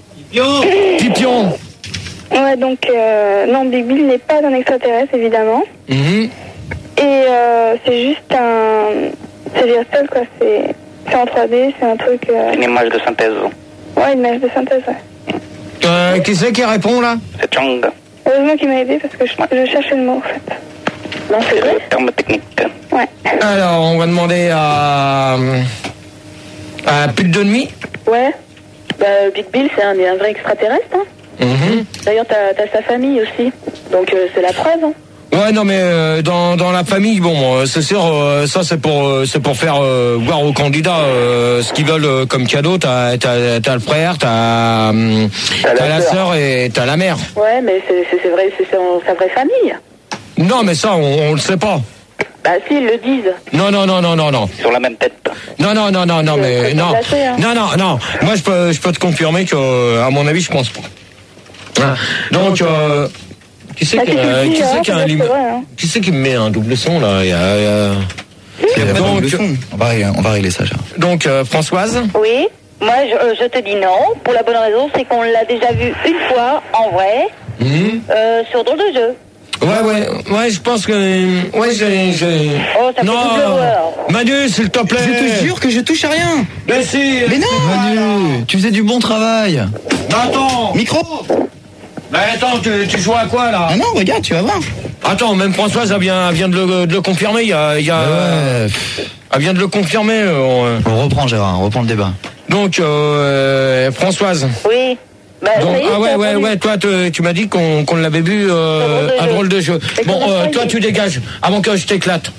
Pipion. Ouais, donc, euh, non, Big Bill n'est pas un extraterrestre, évidemment. Mhm. Et euh, c'est juste un... C'est virtuel, quoi. C'est c'est en trois D, c'est un truc... euh, Une image de synthèse. Ouais, une image de synthèse, ouais. Euh, qui c'est qui répond là? C'est Chang. Heureusement qu'il m'a aidé parce que je, je cherchais le mot, en fait. Non, c'est C'est vrai. le terme technique. Ouais. Alors on va demander à à Pute de nuit. Ouais. Bah, Big Bill, c'est un, un vrai extraterrestre, hein. Mhm. D'ailleurs, t'as, t'as sa famille aussi. Donc, euh, c'est la preuve, hein. Ouais non mais euh, dans dans la famille bon euh, c'est sûr euh, ça c'est pour euh, c'est pour faire euh, voir aux candidats euh, ce qu'ils veulent euh, comme cadeau. T'as t'as t'as le frère, t'as hum, T'as la t'as la sœur. sœur et t'as la mère. Ouais, mais c'est, c'est, c'est vrai, c'est son- sa vraie famille. Non mais ça on, on le sait pas. Bah, si, ils le disent. Non non non non non non Sur la même tête. non non non non non C'est mais très non placé, hein. non non non moi je peux je peux te confirmer que euh, à mon avis je pense pas. Hein. Donc euh, qui c'est Bah, qui si tu euh, le dis, qui alors, c'est qui a un c'est lim- vrai, hein. qui c'est qui me met un double son là il y a, il y a- Il y a pas de Donc, double son. On va, régler- on va régler ça, Gérard. donc euh, Françoise. Oui. Moi, je, euh, je te dis non. Pour la bonne raison, c'est qu'on l'a déjà vu une fois, en vrai, Mhm. euh, sur Drôle de jeu. Ouais, ouais, ouais, je pense que. Ouais, j'ai. j'ai- Oh, ça fait non, double horreur. Manu, s'il te plaît. Je te jure que je touche à rien. Mais si. Mais non. Manu, tu faisais du bon travail. Mais attends. Micro. Mais attends, tu, tu joues à quoi là? Ah non, regarde, tu vas voir. Attends, même Françoise, elle vient, elle vient de, le, de le confirmer. Il y a. Il y a Ouais. Elle vient de le confirmer. euh, On reprend, Gérard, on reprend le débat. Donc, euh, Françoise. Oui. Bah, Donc, ça y est, ah ouais, t'as ouais, entendu. ouais, toi, te- tu m'as dit qu'on qu'on l'avait vu euh, Un un drôle de jeu. Et Bon, qu'on a euh, pas toi, eu. tu dégages avant que je t'éclate.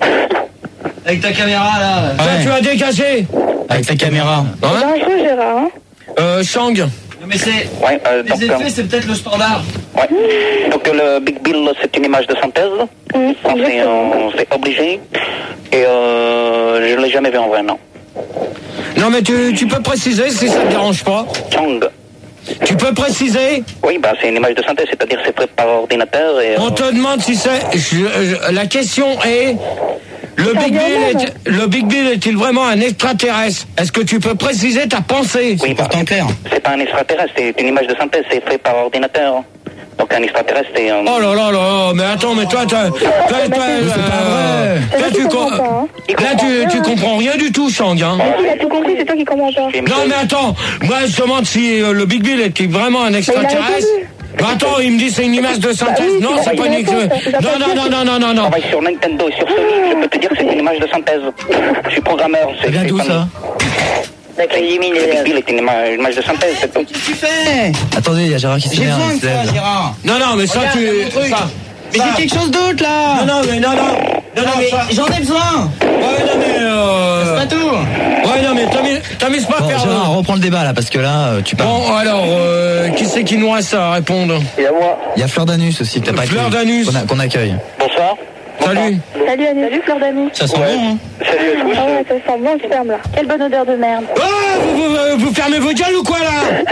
Avec ta caméra là. Toi, tu as dégagé. Avec ta caméra. Hein Dangereux, Gérard, hein. euh, Shang. Mais c'est. Ouais, euh, donc, euh, c'est peut-être le standard. ouais. Donc euh, le Big Bill, c'est une image de synthèse. Oui, Ça, c'est, exactement. euh, c'est obligé. Et euh, je ne l'ai jamais vu en vrai, non. Non, mais tu, tu peux préciser si ça te dérange pas. Chang. Tu peux préciser? Oui, bah c'est une image de synthèse, c'est-à-dire c'est fait par ordinateur et... On euh, te demande si c'est. je- je- la question est. Le Big, Bill est, le Big Bill est-il vraiment un extraterrestre? Est-ce que tu peux préciser ta pensée? Oui, bah, Pourtant clair. c'est pas un extraterrestre, c'est une image de synthèse, c'est fait par ordinateur. Donc un extraterrestre, c'est un... Oh là là là, mais attends, mais toi, toi, toi, toi, c'est euh, pas euh, C'est toi, toi qui tu, comprends com- pas, hein. là, tu, tu comprends rien du tout, Shang, hein. Mais si, il a tout compris, c'est toi qui comprends pas. J'ai- Non, mais attends, moi, je demande si euh, le Big Bill est vraiment un extraterrestre. répondu. Bah, attends, il me dit c'est une image de synthèse. Bah oui, non, il a- c'est il pas a une raison, extraterrestre. il a Non, pas non, dit non, que- non, non, non, Je non. travaille sur Nintendo et sur Sony, je peux te dire que c'est une image de synthèse. Je suis programmeur. Ça vient c'est d'où comme- ça? D'accord, élimine les Big Bill est une ima- une image de synthèse, c'est tout. Qu'est-ce que tu fais? Attendez, il y a Gérard qui se J'ai lève. besoin il de se toi, lève. Gérard. Non, non, mais ça, Regarde, tu. mon truc. Ça. Mais ça. j'ai quelque chose d'autre là. Non, non, mais non, non. Non, Non, non, mais ça. j'en ai besoin. Ouais, non, mais. Euh... C'est pas tout. Ouais, non, mais t'amuses t'amuses pas à Bon, faire. Gérard, euh, reprends le débat là, parce que là, euh, tu parles. Bon, alors, euh, qui c'est qui nous reste à répondre? Il y a moi. Il y a Fleur d'Anus aussi, que t'as pas Fleur accueilli, d'Anus. qu'on a- qu'on accueille. Bonsoir. Salut. Salut Annie. Salut Fleur d'Annie. Ça sent Ouais. bon, hein. Salut à tous. Ah ouais, ça sent bon le ferme là. Quelle bonne odeur de merde. Ah, vous, vous, vous, vous fermez vos gueules ou quoi là?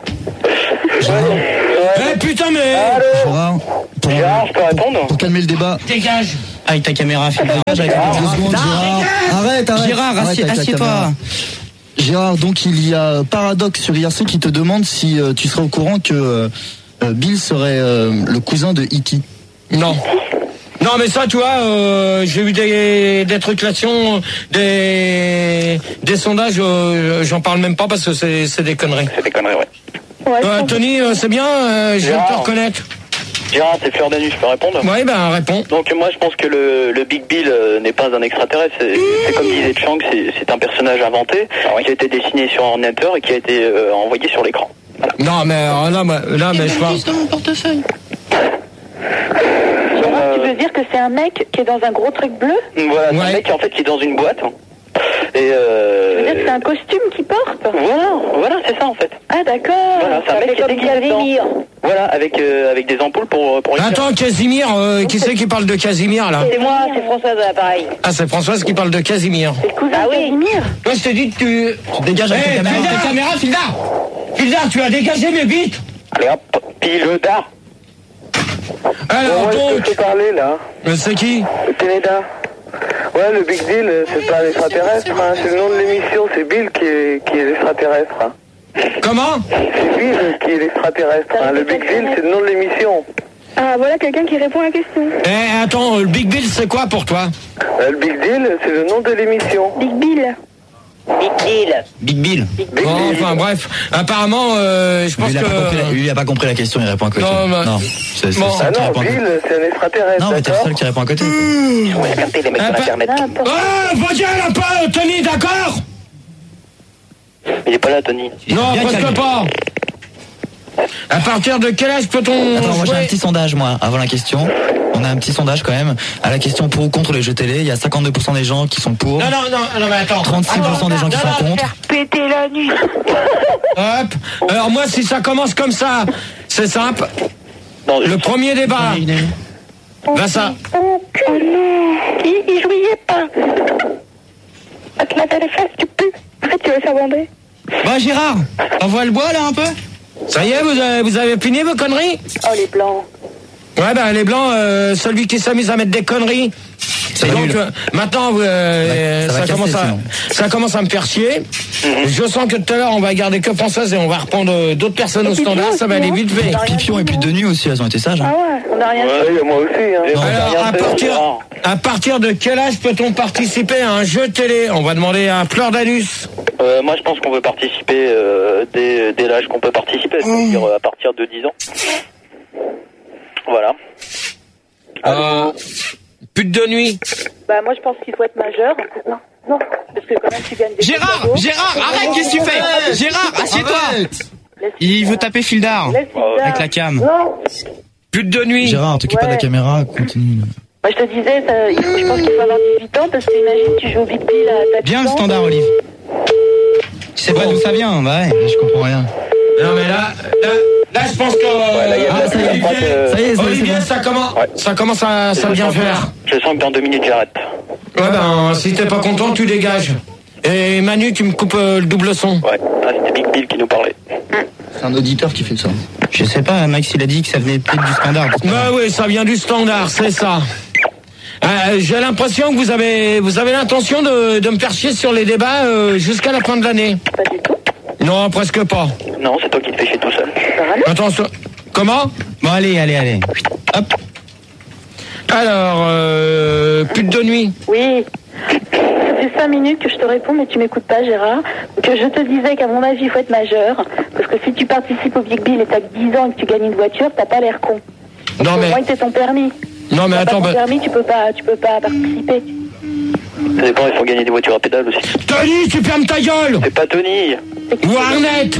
Eh putain, mais. Gérard, pour, Gérard, je peux répondre? pour calmer le débat. Dégage. Avec ta caméra, fais Deux secondes, Gérard. Arrête, arrête. Gérard, Arrête assieds- avec la assieds-toi. caméra. Gérard, donc il y a Paradoxe sur I R C qui te demande si euh, tu serais au courant que euh, euh, Bill serait euh, le cousin de E T Non. Non, mais ça, tu vois, euh, j'ai eu des, des trucs là-dessus, des, des sondages, euh, j'en parle même pas parce que c'est, c'est des conneries. C'est des conneries, ouais. Ouais, je Euh, pense- Tony, euh, c'est bien, euh, je viens de te Gérard. reconnaître. Gérard, c'est Fleur d'Anus, je peux répondre? Oui, ben, réponds. Donc moi je pense que le, le Big Bill euh, n'est pas un extraterrestre, c'est, c'est comme disait Chang, c'est, c'est un personnage inventé qui a été dessiné sur ordinateur et qui a été euh, envoyé sur l'écran. Voilà. Non, mais euh, là, mais- là, mais je parle. dans mon portefeuille. Gérard, tu veux dire que c'est un mec qui est dans un gros truc bleu? Voilà, c'est Ouais. un mec en fait qui est dans une boîte. Et Tu euh, veux dire que c'est un costume qu'il porte? voilà, voilà, c'est ça en fait. Ah d'accord. Voilà, c'est un mec qui est déguisé dedans. Casimir. Voilà, avec euh, avec des ampoules pour pour. Attends, Casimir, euh, qui c'est qui parle de Casimir là? C'est moi, c'est Françoise à l'appareil. Ah, c'est Françoise qui parle de Casimir. C'est le cousin Ah de oui. Casimir. Moi, je te dis que tu. Tu dégages avec Eh, ta caméra. ta caméra, Fildar! Fildar, tu as dégagé mes bites! Allez hop, pile tard. Alors, donc. parler là. euh, C'est qui? Ténéda. Ouais, le Big Bill, c'est pas l'extraterrestre, hein. C'est le nom de l'émission, c'est Bill qui est, qui est l'extraterrestre. Hein. Comment? C'est Bill qui est l'extraterrestre. Hein. Le Big Bill, c'est le nom de l'émission. Ah voilà quelqu'un qui répond à la question. Eh, attends, le Big Bill, c'est quoi pour toi? Euh, le Big Deal, c'est le nom de l'émission. Big Bill. Big Deal. Big Bill. Big Bon, Deal. enfin, bref. Apparemment, euh, je pense Lui, il a que. pas compris la- lui, il a pas compris la question, il répond à côté. Non, bah- non. C'est c'est Bon. le Ah seul qui non, répond à côté. Bill, c'est un extraterrestre, Non, mais t'es le d'accord? seul qui répond à côté. On va capter les mecs Ah, sur pas- Internet. N'importe. Ah, vos gueules un peu, Tony, d'accord? Il est pas là, Tony. Non, bien presque calme. pas. À partir de quel âge peut-on Attends, moi j'ai jouer un petit sondage, moi, avant la question. On a un petit sondage quand même. À la question pour ou contre les jeux télé, il y a cinquante-deux pour cent des gens qui sont pour, Non, non, non, non, mais attends. trente-six pour cent des gens qui Non, sont non, contre. Péter la nuit. Hop. Alors moi, si ça commence comme ça, c'est simple. Non, Le premier débat, va ça. Oh non. Il, il jouait pas. À te laver les fesses, tu pues. En fait, tu veux s'abandonner. Bah Gérard, envoie le bois là un peu. Ça y est, vous avez, vous avez fini vos conneries? Oh les blancs. Ouais, ben les blancs, euh, celui qui s'amuse à mettre des conneries. C'est Et donc nul. euh, maintenant, vous, euh, Ouais, ça va ça, casser, commence à, sinon. ça commence à me faire chier. Je sens que tout à l'heure, on va garder que Françoise et on va reprendre euh, d'autres personnes au standard. Ça va aller vite fait. Pipion et puis de nuit aussi, elles ont été sages. Ah Hein. ouais, on n'a rien fait. Ouais, moi aussi. Hein. Alors, à partir, à partir de quel âge peut-on participer à un jeu télé? On va demander à Fleur d'Anus. Euh, moi, je pense qu'on peut participer euh, dès, dès l'âge qu'on peut participer, c'est-à-dire euh, à partir de dix ans. Voilà. Euh, pute de nuit. Bah moi je pense qu'il faut être majeur. Non, non, parce que quand même tu gagnes des Gérard, cadeaux. Gérard, arrête, qu'est-ce que tu fais? Gérard, assieds-toi. Laisse- Il veut taper Fildar laisse Fildar. avec la cam. Non, Pute de nuit. Gérard, t'occupes pas de la Ouais. caméra, continue. moi je te disais, ça, il faut- je pense qu'il faut avoir dix-huit ans parce que imagine tu joues au Big Bill à ta Bien le standard, Olive. Tu sais pas d'où ça vient, bah ouais. Je comprends rien. Non mais là, là, là je pense que là, il y a- ah, ça y est, je crois Olivier, que- Ça y est, c'est- Olivier, c'est bon. ça commence, Ouais. ça commence à, ça Je bien sens que- faire. Je sens que dans deux minutes, j'arrête. Ouais ben, si t'es pas content, tu dégages. Et Manu, tu me coupes euh, le double son. Ouais. Ah, c'était Big Bill qui nous parlait. C'est un auditeur qui fait ça. Je sais pas, Max il a dit que ça venait peut-être du standard. Bah oui, ça vient du standard, c'est ça. Euh, J'ai l'impression que vous avez, vous avez l'intention de, de me faire chier sur les débats euh, jusqu'à la fin de l'année. Pas du tout. Non, presque pas. Non, c'est toi qui te fais chier tout seul. Attention. Comment? Bon allez, allez, allez. Hop. Alors, euh, pute de nuit. Oui. Ça fait cinq minutes que je te réponds, mais tu m'écoutes pas, Gérard. Que je te disais qu'à mon avis, il faut être majeur. Parce que si tu participes au Big Bill et t'as que dix ans et que tu gagnes une voiture, t'as pas l'air con. Non Au mais, moins que t'aies ton permis. non mais T'as pas attends, ton bah, permis, tu peux pas, tu peux pas participer. Ça dépend, il faut gagner des voitures à pédales aussi. Tony, tu fermes ta gueule. C'est pas Tony. Ou Arnett.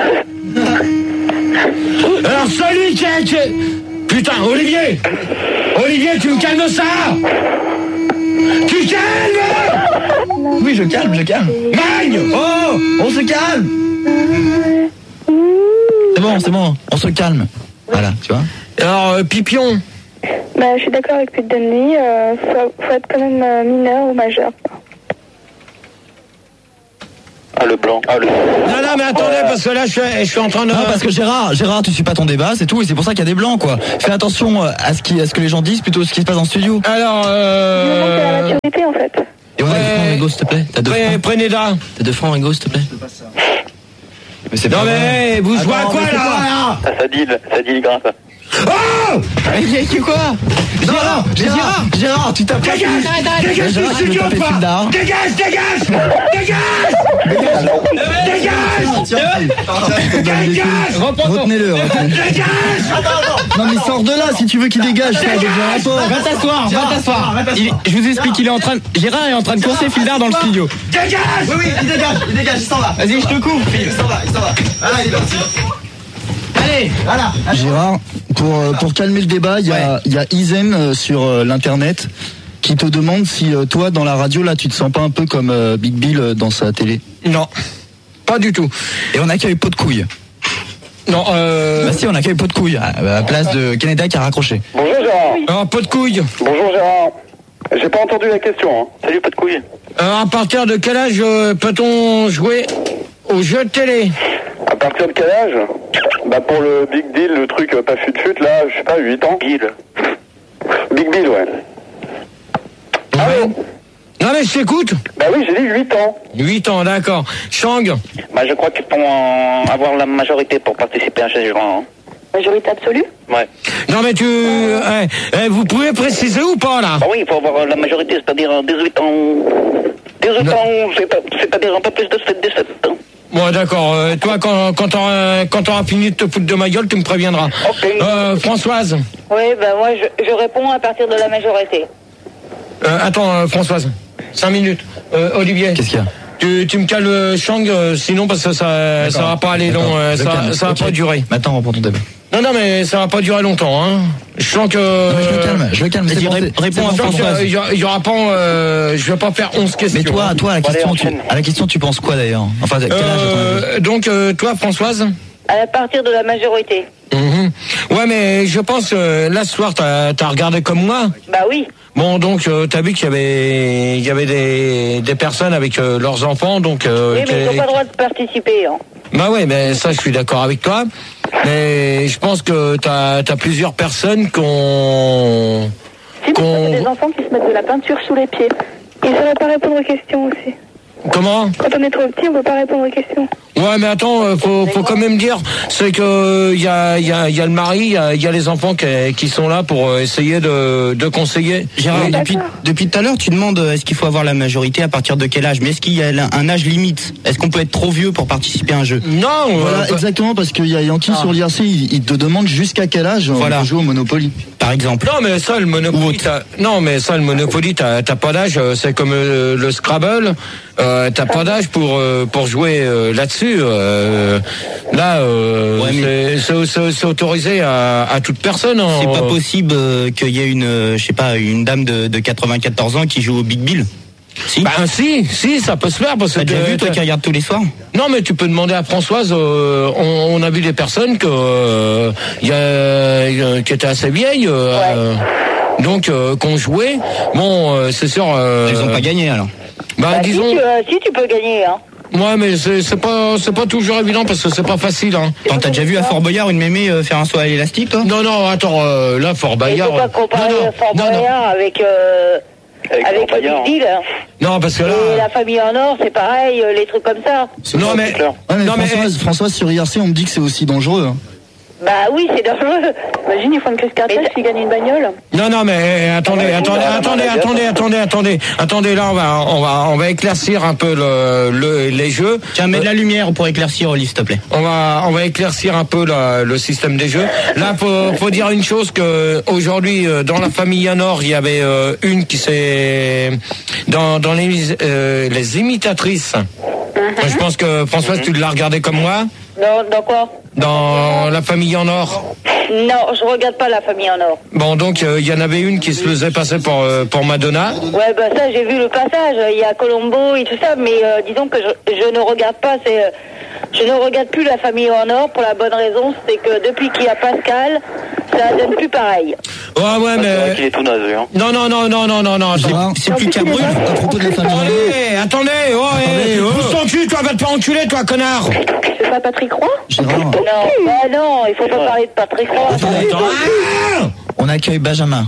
Alors celui qui est... qui est- Putain, Olivier. Olivier, tu me calmes ça. Tu calmes. Oui, je calme, je calme. Magne. Oh, on se calme. C'est bon, c'est bon, on se calme. Voilà, tu vois. Alors, euh, Pipion. Bah, je suis d'accord avec Pete Dundee, euh, faut, faut être quand même euh, mineur ou majeur. Ah, le blanc. Ah, le... Non, non, mais attendez, parce que là, je suis, je suis en train de... Non, parce que Gérard, Gérard, tu suis pas ton débat, c'est tout, et c'est pour ça qu'il y a des blancs, quoi. Fais attention à ce, qui, à ce que les gens disent plutôt que ce qui se passe en studio. Alors, euh... Il manque de la maturité, en fait. Et on a deux francs, Rigo, s'il te plaît. T'as deux francs. Prenez là. T'as deux francs, Rigo, s'il te plaît. Mais c'est non, mais vous jouez à quoi, là? Ah, ça dit, ça dit grave. Oh! Mais qui quoi? Gérard, Gérard, Gérard, tu tapes pas. Dégage, dégage du studio, toi! Dégage, dégage! Dégage! Dégage! Retenez-le. Non mais sors de là si tu veux qu'il dégage. Ça devient un rapport. Va t'asseoir, va t'asseoir. Il- Je vous explique, il est en train de... Gérard est en train de courser Fildar dans le studio. Dégage! Oui, oui, il dégage, il dégage, il s'en va. Vas-y, je te coupe. Il s'en va, il s'en va. Voilà, il est parti. Allez, Voilà. Gérard, pour, euh, pour calmer le débat, il y a, il y a Izen euh, sur euh, l'internet qui te demande si euh, toi dans la radio là tu te sens pas un peu comme euh, Big Bill euh, dans sa télé. Non, pas du tout. Et on accueille Pot de couille. Non, euh... Bah si, on accueille Pot de couille, à la place de Canada qui a raccroché. Bonjour Gérard. Un pot de couille. Bonjour Gérard. J'ai pas entendu la question. Hein. Salut, pas de couilles. Alors, à partir de quel âge euh, peut-on jouer aux jeux de télé? À partir de quel âge? Bah pour le Big Deal, le truc euh, pas fut-fut, là, je sais pas, huit ans. Bill. Big Bill, ouais. Ah ouais. Non mais je t'écoute. Bah oui, j'ai dit huit ans. huit ans, d'accord. Chang. Bah je crois qu'ils vont euh, avoir la majorité pour participer à un jeu Gérard. Hein. Majorité absolue? Ouais. Non mais tu... eh, eh, vous pouvez préciser ou pas là? Bah oui, il faut avoir la majorité, c'est-à-dire dix-huit ans. dix-huit non. ans, c'est-à-dire un peu plus de dix-sept ans. Bon d'accord, euh, toi quand, quand t'auras quand t'auras fini de te foutre de ma gueule, tu me préviendras. Ok. Euh, Françoise. Oui, ben moi je, je réponds à partir de la majorité. Euh, attends euh, Françoise, cinq minutes. Euh, Olivier. Qu'est-ce qu'il y a? Tu, tu me cales le Chang, euh, sinon parce que ça ça va pas aller long, euh, ça, calme. ça va Okay. pas durer. Maintenant, on reprend ton débat. Non non mais ça va pas durer longtemps hein. Je sens que... Non, mais je le calme, je le calme. Vas-y, c'est bon, ré- c'est- réponds c'est à bon, Françoise. Il y, a- il y aura pas... Euh, je vais pas faire onze questions. Mais toi, toi, à la Bon, allez, question, tu, enchaîne. à la question, tu penses quoi d'ailleurs? Enfin, quel âge à ton avis? Euh, donc euh, toi Françoise. À partir de la majorité. Mhm. Ouais mais je pense euh, là ce soir t'as as regardé comme moi. Bah oui. Bon donc euh, t'as vu qu'il y avait il y avait des, des personnes avec euh, leurs enfants donc. Euh, Oui, mais ils qui- n'ont pas le droit de participer. Hein. Bah ouais mais ça je suis d'accord avec toi. Mais je pense que t'as as plusieurs personnes qui ont. Si, qu'on- mais ça fait des enfants qui se mettent de la peinture sous les pieds. Ils ne sauraient pas répondre aux questions aussi. Comment? Quand on est trop petit, on ne peut pas répondre aux questions. Ouais mais attends, euh, faut, faut quand même dire, c'est que il y a, y, a, y a le mari, il y a, y a les enfants qui, qui sont là pour euh, essayer de, de conseiller. Gérard, Oui, depuis, d'accord. depuis tout à l'heure, tu demandes euh, est-ce qu'il faut avoir la majorité à partir de quel âge? Mais est-ce qu'il y a un âge limite? Est-ce qu'on peut être trop vieux pour participer à un jeu? Non, Voilà euh, exactement parce qu'il y a Yankee sur l'I R C, il, il te demande jusqu'à quel âge Voilà. on peut jouer au Monopoly. Par exemple. non mais ça le Monopoly, t'as- non mais ça le Monopoly, t'as t'as pas d'âge, euh, c'est comme euh, le Scrabble, euh, t'as pas d'âge pour euh, pour jouer euh, là-dessus. euh, là, euh, Ouais, mais- c'est- c'est c'est- c'est autorisé à, à toute personne. hein. C'est pas possible euh, qu'il y ait une, euh, je sais pas, une dame de, de quatre-vingt-quatorze ans qui joue au Big Bill. Si. Bah si, si, ça peut se faire parce que T'as déjà t'as- vu toi qui regarde tous les soirs? non mais tu peux demander à Françoise. euh, on, on a vu des personnes que euh, y a, y a- qui étaient assez vieilles, euh, Ouais. euh, donc euh, qu'on jouait. Bon, euh, c'est sûr. Euh, Ils ont pas gagné alors. Bah, Bah, disons. si, tu, euh, si tu peux gagner. Hein. Ouais, mais c'est c'est pas c'est pas toujours évident parce que c'est pas facile. Hein. Attends, t'as déjà vu à Fort Boyard une mémé euh, faire un saut à l'élastique, toi? Non, non, attends, euh, là, Fort Il Bayard. faut pas comparer non, non, Fort non, non. Boyard avec, euh, Avec avec Fort le Boyard. Big Deal. Hein. Non, parce que là. Et la famille en or, c'est pareil, euh, les trucs comme ça. Non, mais. clair. Ouais, mais non, mais. Françoise, Françoise sur I R C, on me dit que c'est aussi dangereux. Hein. Bah oui, c'est dangereux. Imagine, ils font une crise cardiaque s'ils gagnent une bagnole. Non, non, mais euh, attendez, attendez, attendez, attendez, attendez, attendez, attendez. Là, on va, on va, on va éclaircir un peu le, le les jeux. Tiens, mets de la lumière pour éclaircir, Oli, s'il te plaît. On va, on va éclaircir un peu la, le système des jeux. Là, faut, faut dire une chose que aujourd'hui, dans la famille Nord, il y avait euh, une qui s'est dans, dans les, euh, les imitatrices. Mm-hmm. Je pense que Françoise, tu l'as regardé comme moi. Non, dans quoi? Dans la famille en or. Non, je regarde pas la famille en or. Bon, donc il euh, y en avait une qui se faisait passer pour euh, pour Madonna. Ouais, bah ça, j'ai vu le passage. Il y a Colombo et tout ça, mais euh, disons que je, je ne regarde pas. C'est, euh, je ne regarde plus la famille en or pour la bonne raison, c'est que depuis qu'il y a Pascal, ça donne plus pareil. Ouais, ouais, mais. C'est vrai qu'il est tout naze, hein. Non, non, non, non, non, non, non. C'est, c'est plus qu'à brûle à propos de la famille. Attendez, attendez, oh, attendez, oh. Pousse ton cul, toi, va te faire enculer, toi, connard. C'est pas Patrick Roy? Gérard. Non, bah non, il faut pas parler de Patrick Roy. Ah On accueille Benjamin.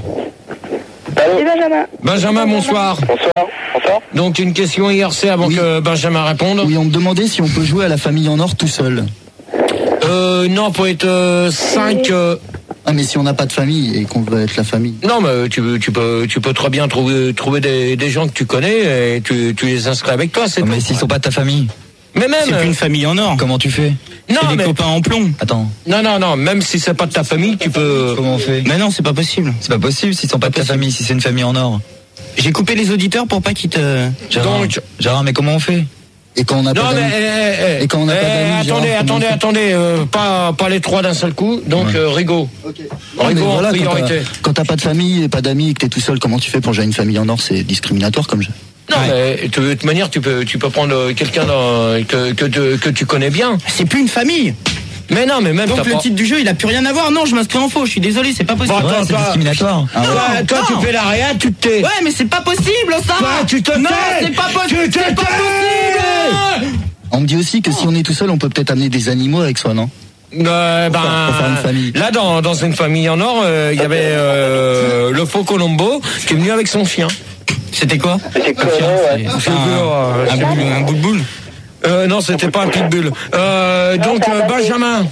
Et Benjamin. Benjamin, bonsoir. Bonsoir. Bonsoir. Donc une question I R C avant Oui. que Benjamin réponde. Oui, on me demandait si on peut jouer à la famille en or tout seul. Euh, non, pour être euh, cinq. Euh... Ah, mais si on n'a pas de famille et qu'on veut être la famille. Non, mais tu, tu peux, tu peux très bien trouver, trouver des, des gens que tu connais et tu, tu les inscris avec toi, c'est Oh, tout. mais s'ils sont pas de ta famille, Mais même. C'est plus une famille en or. comment tu fais? Non, C'est des mais. copains en plomb. Attends, Non, non, non, même si c'est pas de ta famille, tu peux. comment on fait? Mais non, c'est pas possible. C'est pas possible s'ils sont pas de ta famille, si c'est une famille en or. J'ai coupé les auditeurs pour pas qu'ils te... Gérard, Donc- Gérard, mais comment on fait? Et quand on n'a Non, pas mais. d'amis. eh, eh, Et quand on n'a eh, pas d'amis, attendez, Gérard, comment attendez, on fait attendez, euh, pas, pas les trois d'un seul coup. Donc, Ouais. euh, Rigaud. Ok. Non, mais Rigaud en voilà, quand priorité. t'as, quand t'as pas de famille et pas d'amis et que t'es tout seul, comment tu fais pour gérer une famille en or? C'est discriminatoire comme jeu. Non, mais de toute manière, tu peux, tu peux prendre euh, quelqu'un dans- que, que, te- que tu connais bien. C'est plus une famille. Mais non, mais même Donc t'as le pas- titre du jeu, il a plus rien à voir. Non, je m'inscris en faux. Je suis désolé, c'est pas possible. Bon, attends, Ouais, c'est toi- discriminatoire. Ah, ouais. Toi, toi, non. tu fais la réa, tu te tais. Ouais, mais c'est pas possible, ça. Toi, tu te Non, tais. c'est pas possible. Tu te C'est pas tais. possible. On me dit aussi que si on est tout seul, on peut peut-être amener des animaux avec soi, non? Euh, ben, Pour faire- pour faire une famille. là, dans, dans une famille en or, euh, il y avait euh, le faux Colombo qui est venu avec son chien. C'était quoi? C'est quoi, ouais. C'est euh, Un boule, un boule boule. euh, non, c'était pas un pitbull. Euh, donc, c'est un euh, bâton. Benjamin.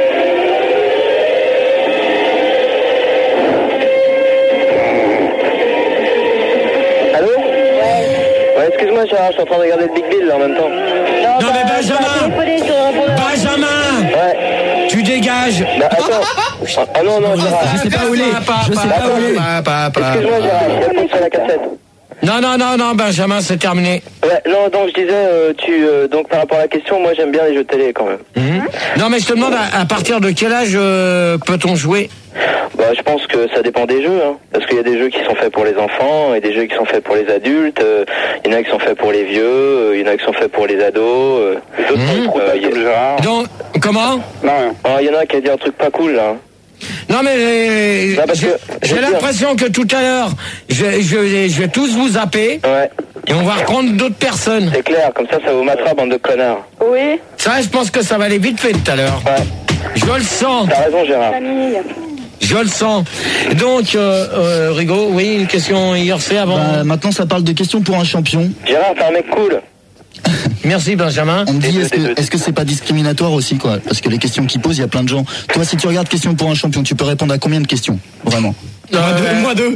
Allô? Ouais. Ouais, excuse-moi, Gérard, je suis en train de regarder le Big Bill là en même temps. Non, mais bah, Benjamin. je vais téléphoner sur un répondeur. Benjamin, Ouais. tu dégages. Bah attends. Ah non, non, Gérard. Je sais pas où il est. Je sais pas où il est. Pas, pas, pas, Excuse-moi, Gérard, je réponds sur la cassette. Non, non, non, non, Benjamin, c'est terminé. Ouais, non, donc je disais, euh, tu, euh, donc par rapport à la question, moi j'aime bien les jeux de télé quand même. Mhm. Non, mais je te demande à, à partir de quel âge euh, peut-on jouer? Bah, je pense que ça dépend des jeux, hein, parce qu'il y a des jeux qui sont faits pour les enfants et des jeux qui sont faits pour les adultes. euh, Il y en a qui sont faits pour les vieux, euh, il y en a qui sont faits pour les ados. euh, les autres Mmh. sont trop euh, y a- Gérard. Donc, comment? Non, ah, il y en a qui a dit un truc pas cool là. Non, mais euh, Non, parce j'ai que, je j'ai veux dire- l'impression que tout à l'heure, je, je, je vais tous vous zapper Ouais, et on va reprendre d'autres personnes. c'est clair, comme ça, ça vous matera, bande de connards. Oui, Ça, je pense que ça va aller vite fait tout à l'heure. Ouais, Je le sens, t'as raison, Gérard. famille. je le sens. Donc, euh, euh, Rigaud, oui, une question I R C avant. Bah, maintenant, ça parle de questions pour un champion. Gérard, t'es un mec cool. Merci, Benjamin. On me dit, Des deux, est-ce des deux. que, est-ce que c'est pas discriminatoire aussi, quoi? Parce que les questions qu'ils posent, il y a plein de gens. Toi, si tu regardes questions pour un champion, tu peux répondre à combien de questions? Vraiment? Euh, Moi deux.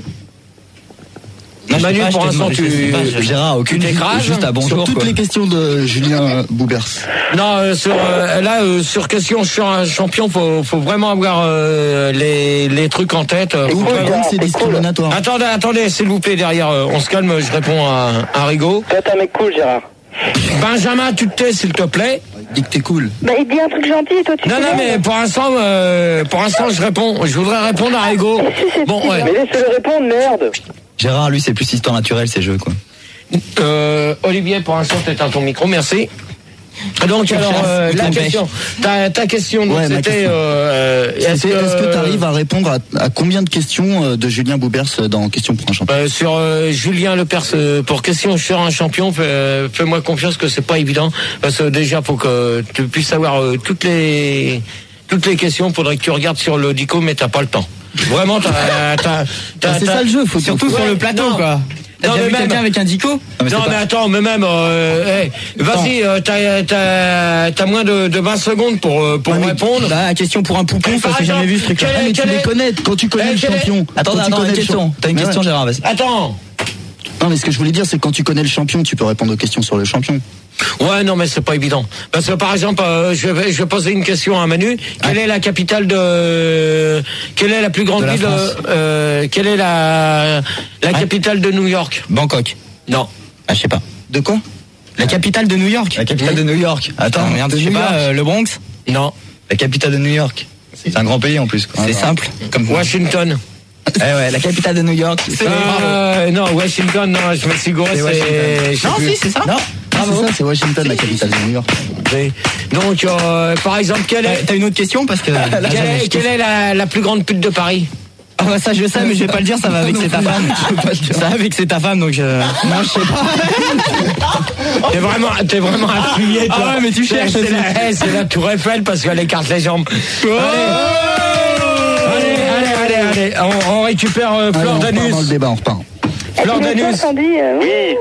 Non, je Manu, sais pas, pour je te l'instant, demande, je tu- sais pas, je- Gérard, aucune Tu t'écrases juste à bonjour Sur toutes quoi. les questions de Julien Boubers. Non, euh, sur euh, là euh, sur question sur un champion, faut faut vraiment avoir euh, les les trucs en tête. euh, Ou faut par vraiment- exemple, c'est c'est cool. discriminatoire. Attendez, attendez, s'il vous plaît, derrière, euh, on se calme, je réponds à, à Rigaud. Toi, t'es un mec cool, Gérard. Benjamin, tu te tais, s'il te plaît. Dis que t'es cool. Bah, il dit un truc gentil et toi tu Non, fais non, non. mais pour l'instant, euh, pour l'instant, je réponds. Je voudrais répondre à Rigaud. Bon, ouais. Mais laissez-le répondre, merde. Gérard, lui, c'est plus histoire naturelle, ces jeux, quoi. Euh, Olivier, pour l'instant, t'éteins ton micro, merci. Donc, alors, euh, la question, ta, ta question, donc, Ouais, ma c'était, question. euh, C'était, Est-ce que tu arrives à à répondre à, à combien de questions euh, de Julien Boubers euh, dans Question pour un champion? Euh, sur euh, Julien Lepers, euh, pour question sur un champion, fais, euh, fais-moi confiance que c'est pas évident, parce que déjà faut que tu puisses savoir euh, toutes les toutes les questions. Faudrait que tu regardes sur l'Audico, mais t'as pas le temps. Vraiment, t'as, t'as, t'as, Bah, c'est t'as- ça le jeu, faut Surtout Ouais, sur le plateau, non. quoi. T'as Non, déjà mais vu même- quelqu'un avec un dico? Non, mais Non c'est mais pas- attends, mais même, euh, hey, vas-y, euh, t'as, t'as, t'as moins de, de vingt secondes pour, euh, pour Ouais, mais- répondre. Bah, question pour un poupon, ça Par s'est jamais exemple, vu ce truc-là. quel Ah, mais est- tu quel les est- connais quand tu connais Eh, le quel est- champion. Attends, Quand tu attends, connais une le question. champion. T'as une Mais question, ouais. Gérard, vas-y. Attends. Non, mais ce que je voulais dire, c'est que quand tu connais le champion, tu peux répondre aux questions sur le champion. Ouais, non, mais c'est pas évident. Parce que par exemple, euh, je vais, je vais poser une question à Manu. Quelle est la capitale de, quelle est la plus grande De la ville, France. de, euh, quelle est la, la capitale de New York? Bangkok. Non. Ah, je sais pas. De quoi? La capitale de New York. La capitale de New York. Attends, Attends, merde, de je sais New pas, York. euh, le Bronx. Non. la capitale de New York. C'est un grand pays en plus, quoi. C'est simple. Comme Washington. Eh ouais, la capitale de New York. C'est Euh, non, Washington, non, je me suis gouré, C'est c'est, Washington. je sais Non, plus. si, c'est ça. Non. Ah, c'est ça, c'est Washington, la capitale de New York. Oui. Donc, euh, par exemple, quelle est, T'as une autre question parce que. quelle est, quelle est la, la plus grande pute de Paris? Ah bah ça je sais mais je vais pas le dire, ça va vexer ta femme. Ça va vexer ta femme donc je... Non je sais pas. T'es vraiment, t'es vraiment appuyé, toi. Ah ouais, mais tu cherches C'est aussi. la, c'est la Tour Eiffel parce qu'elle écarte les jambes. Allez, allez, allez, allez, allez. On, on récupère euh, Allez, Fleur on repart d'Anus. dans le débat, on repart. Fleur Tu d'Anus. Sandy, euh, oui. Oui.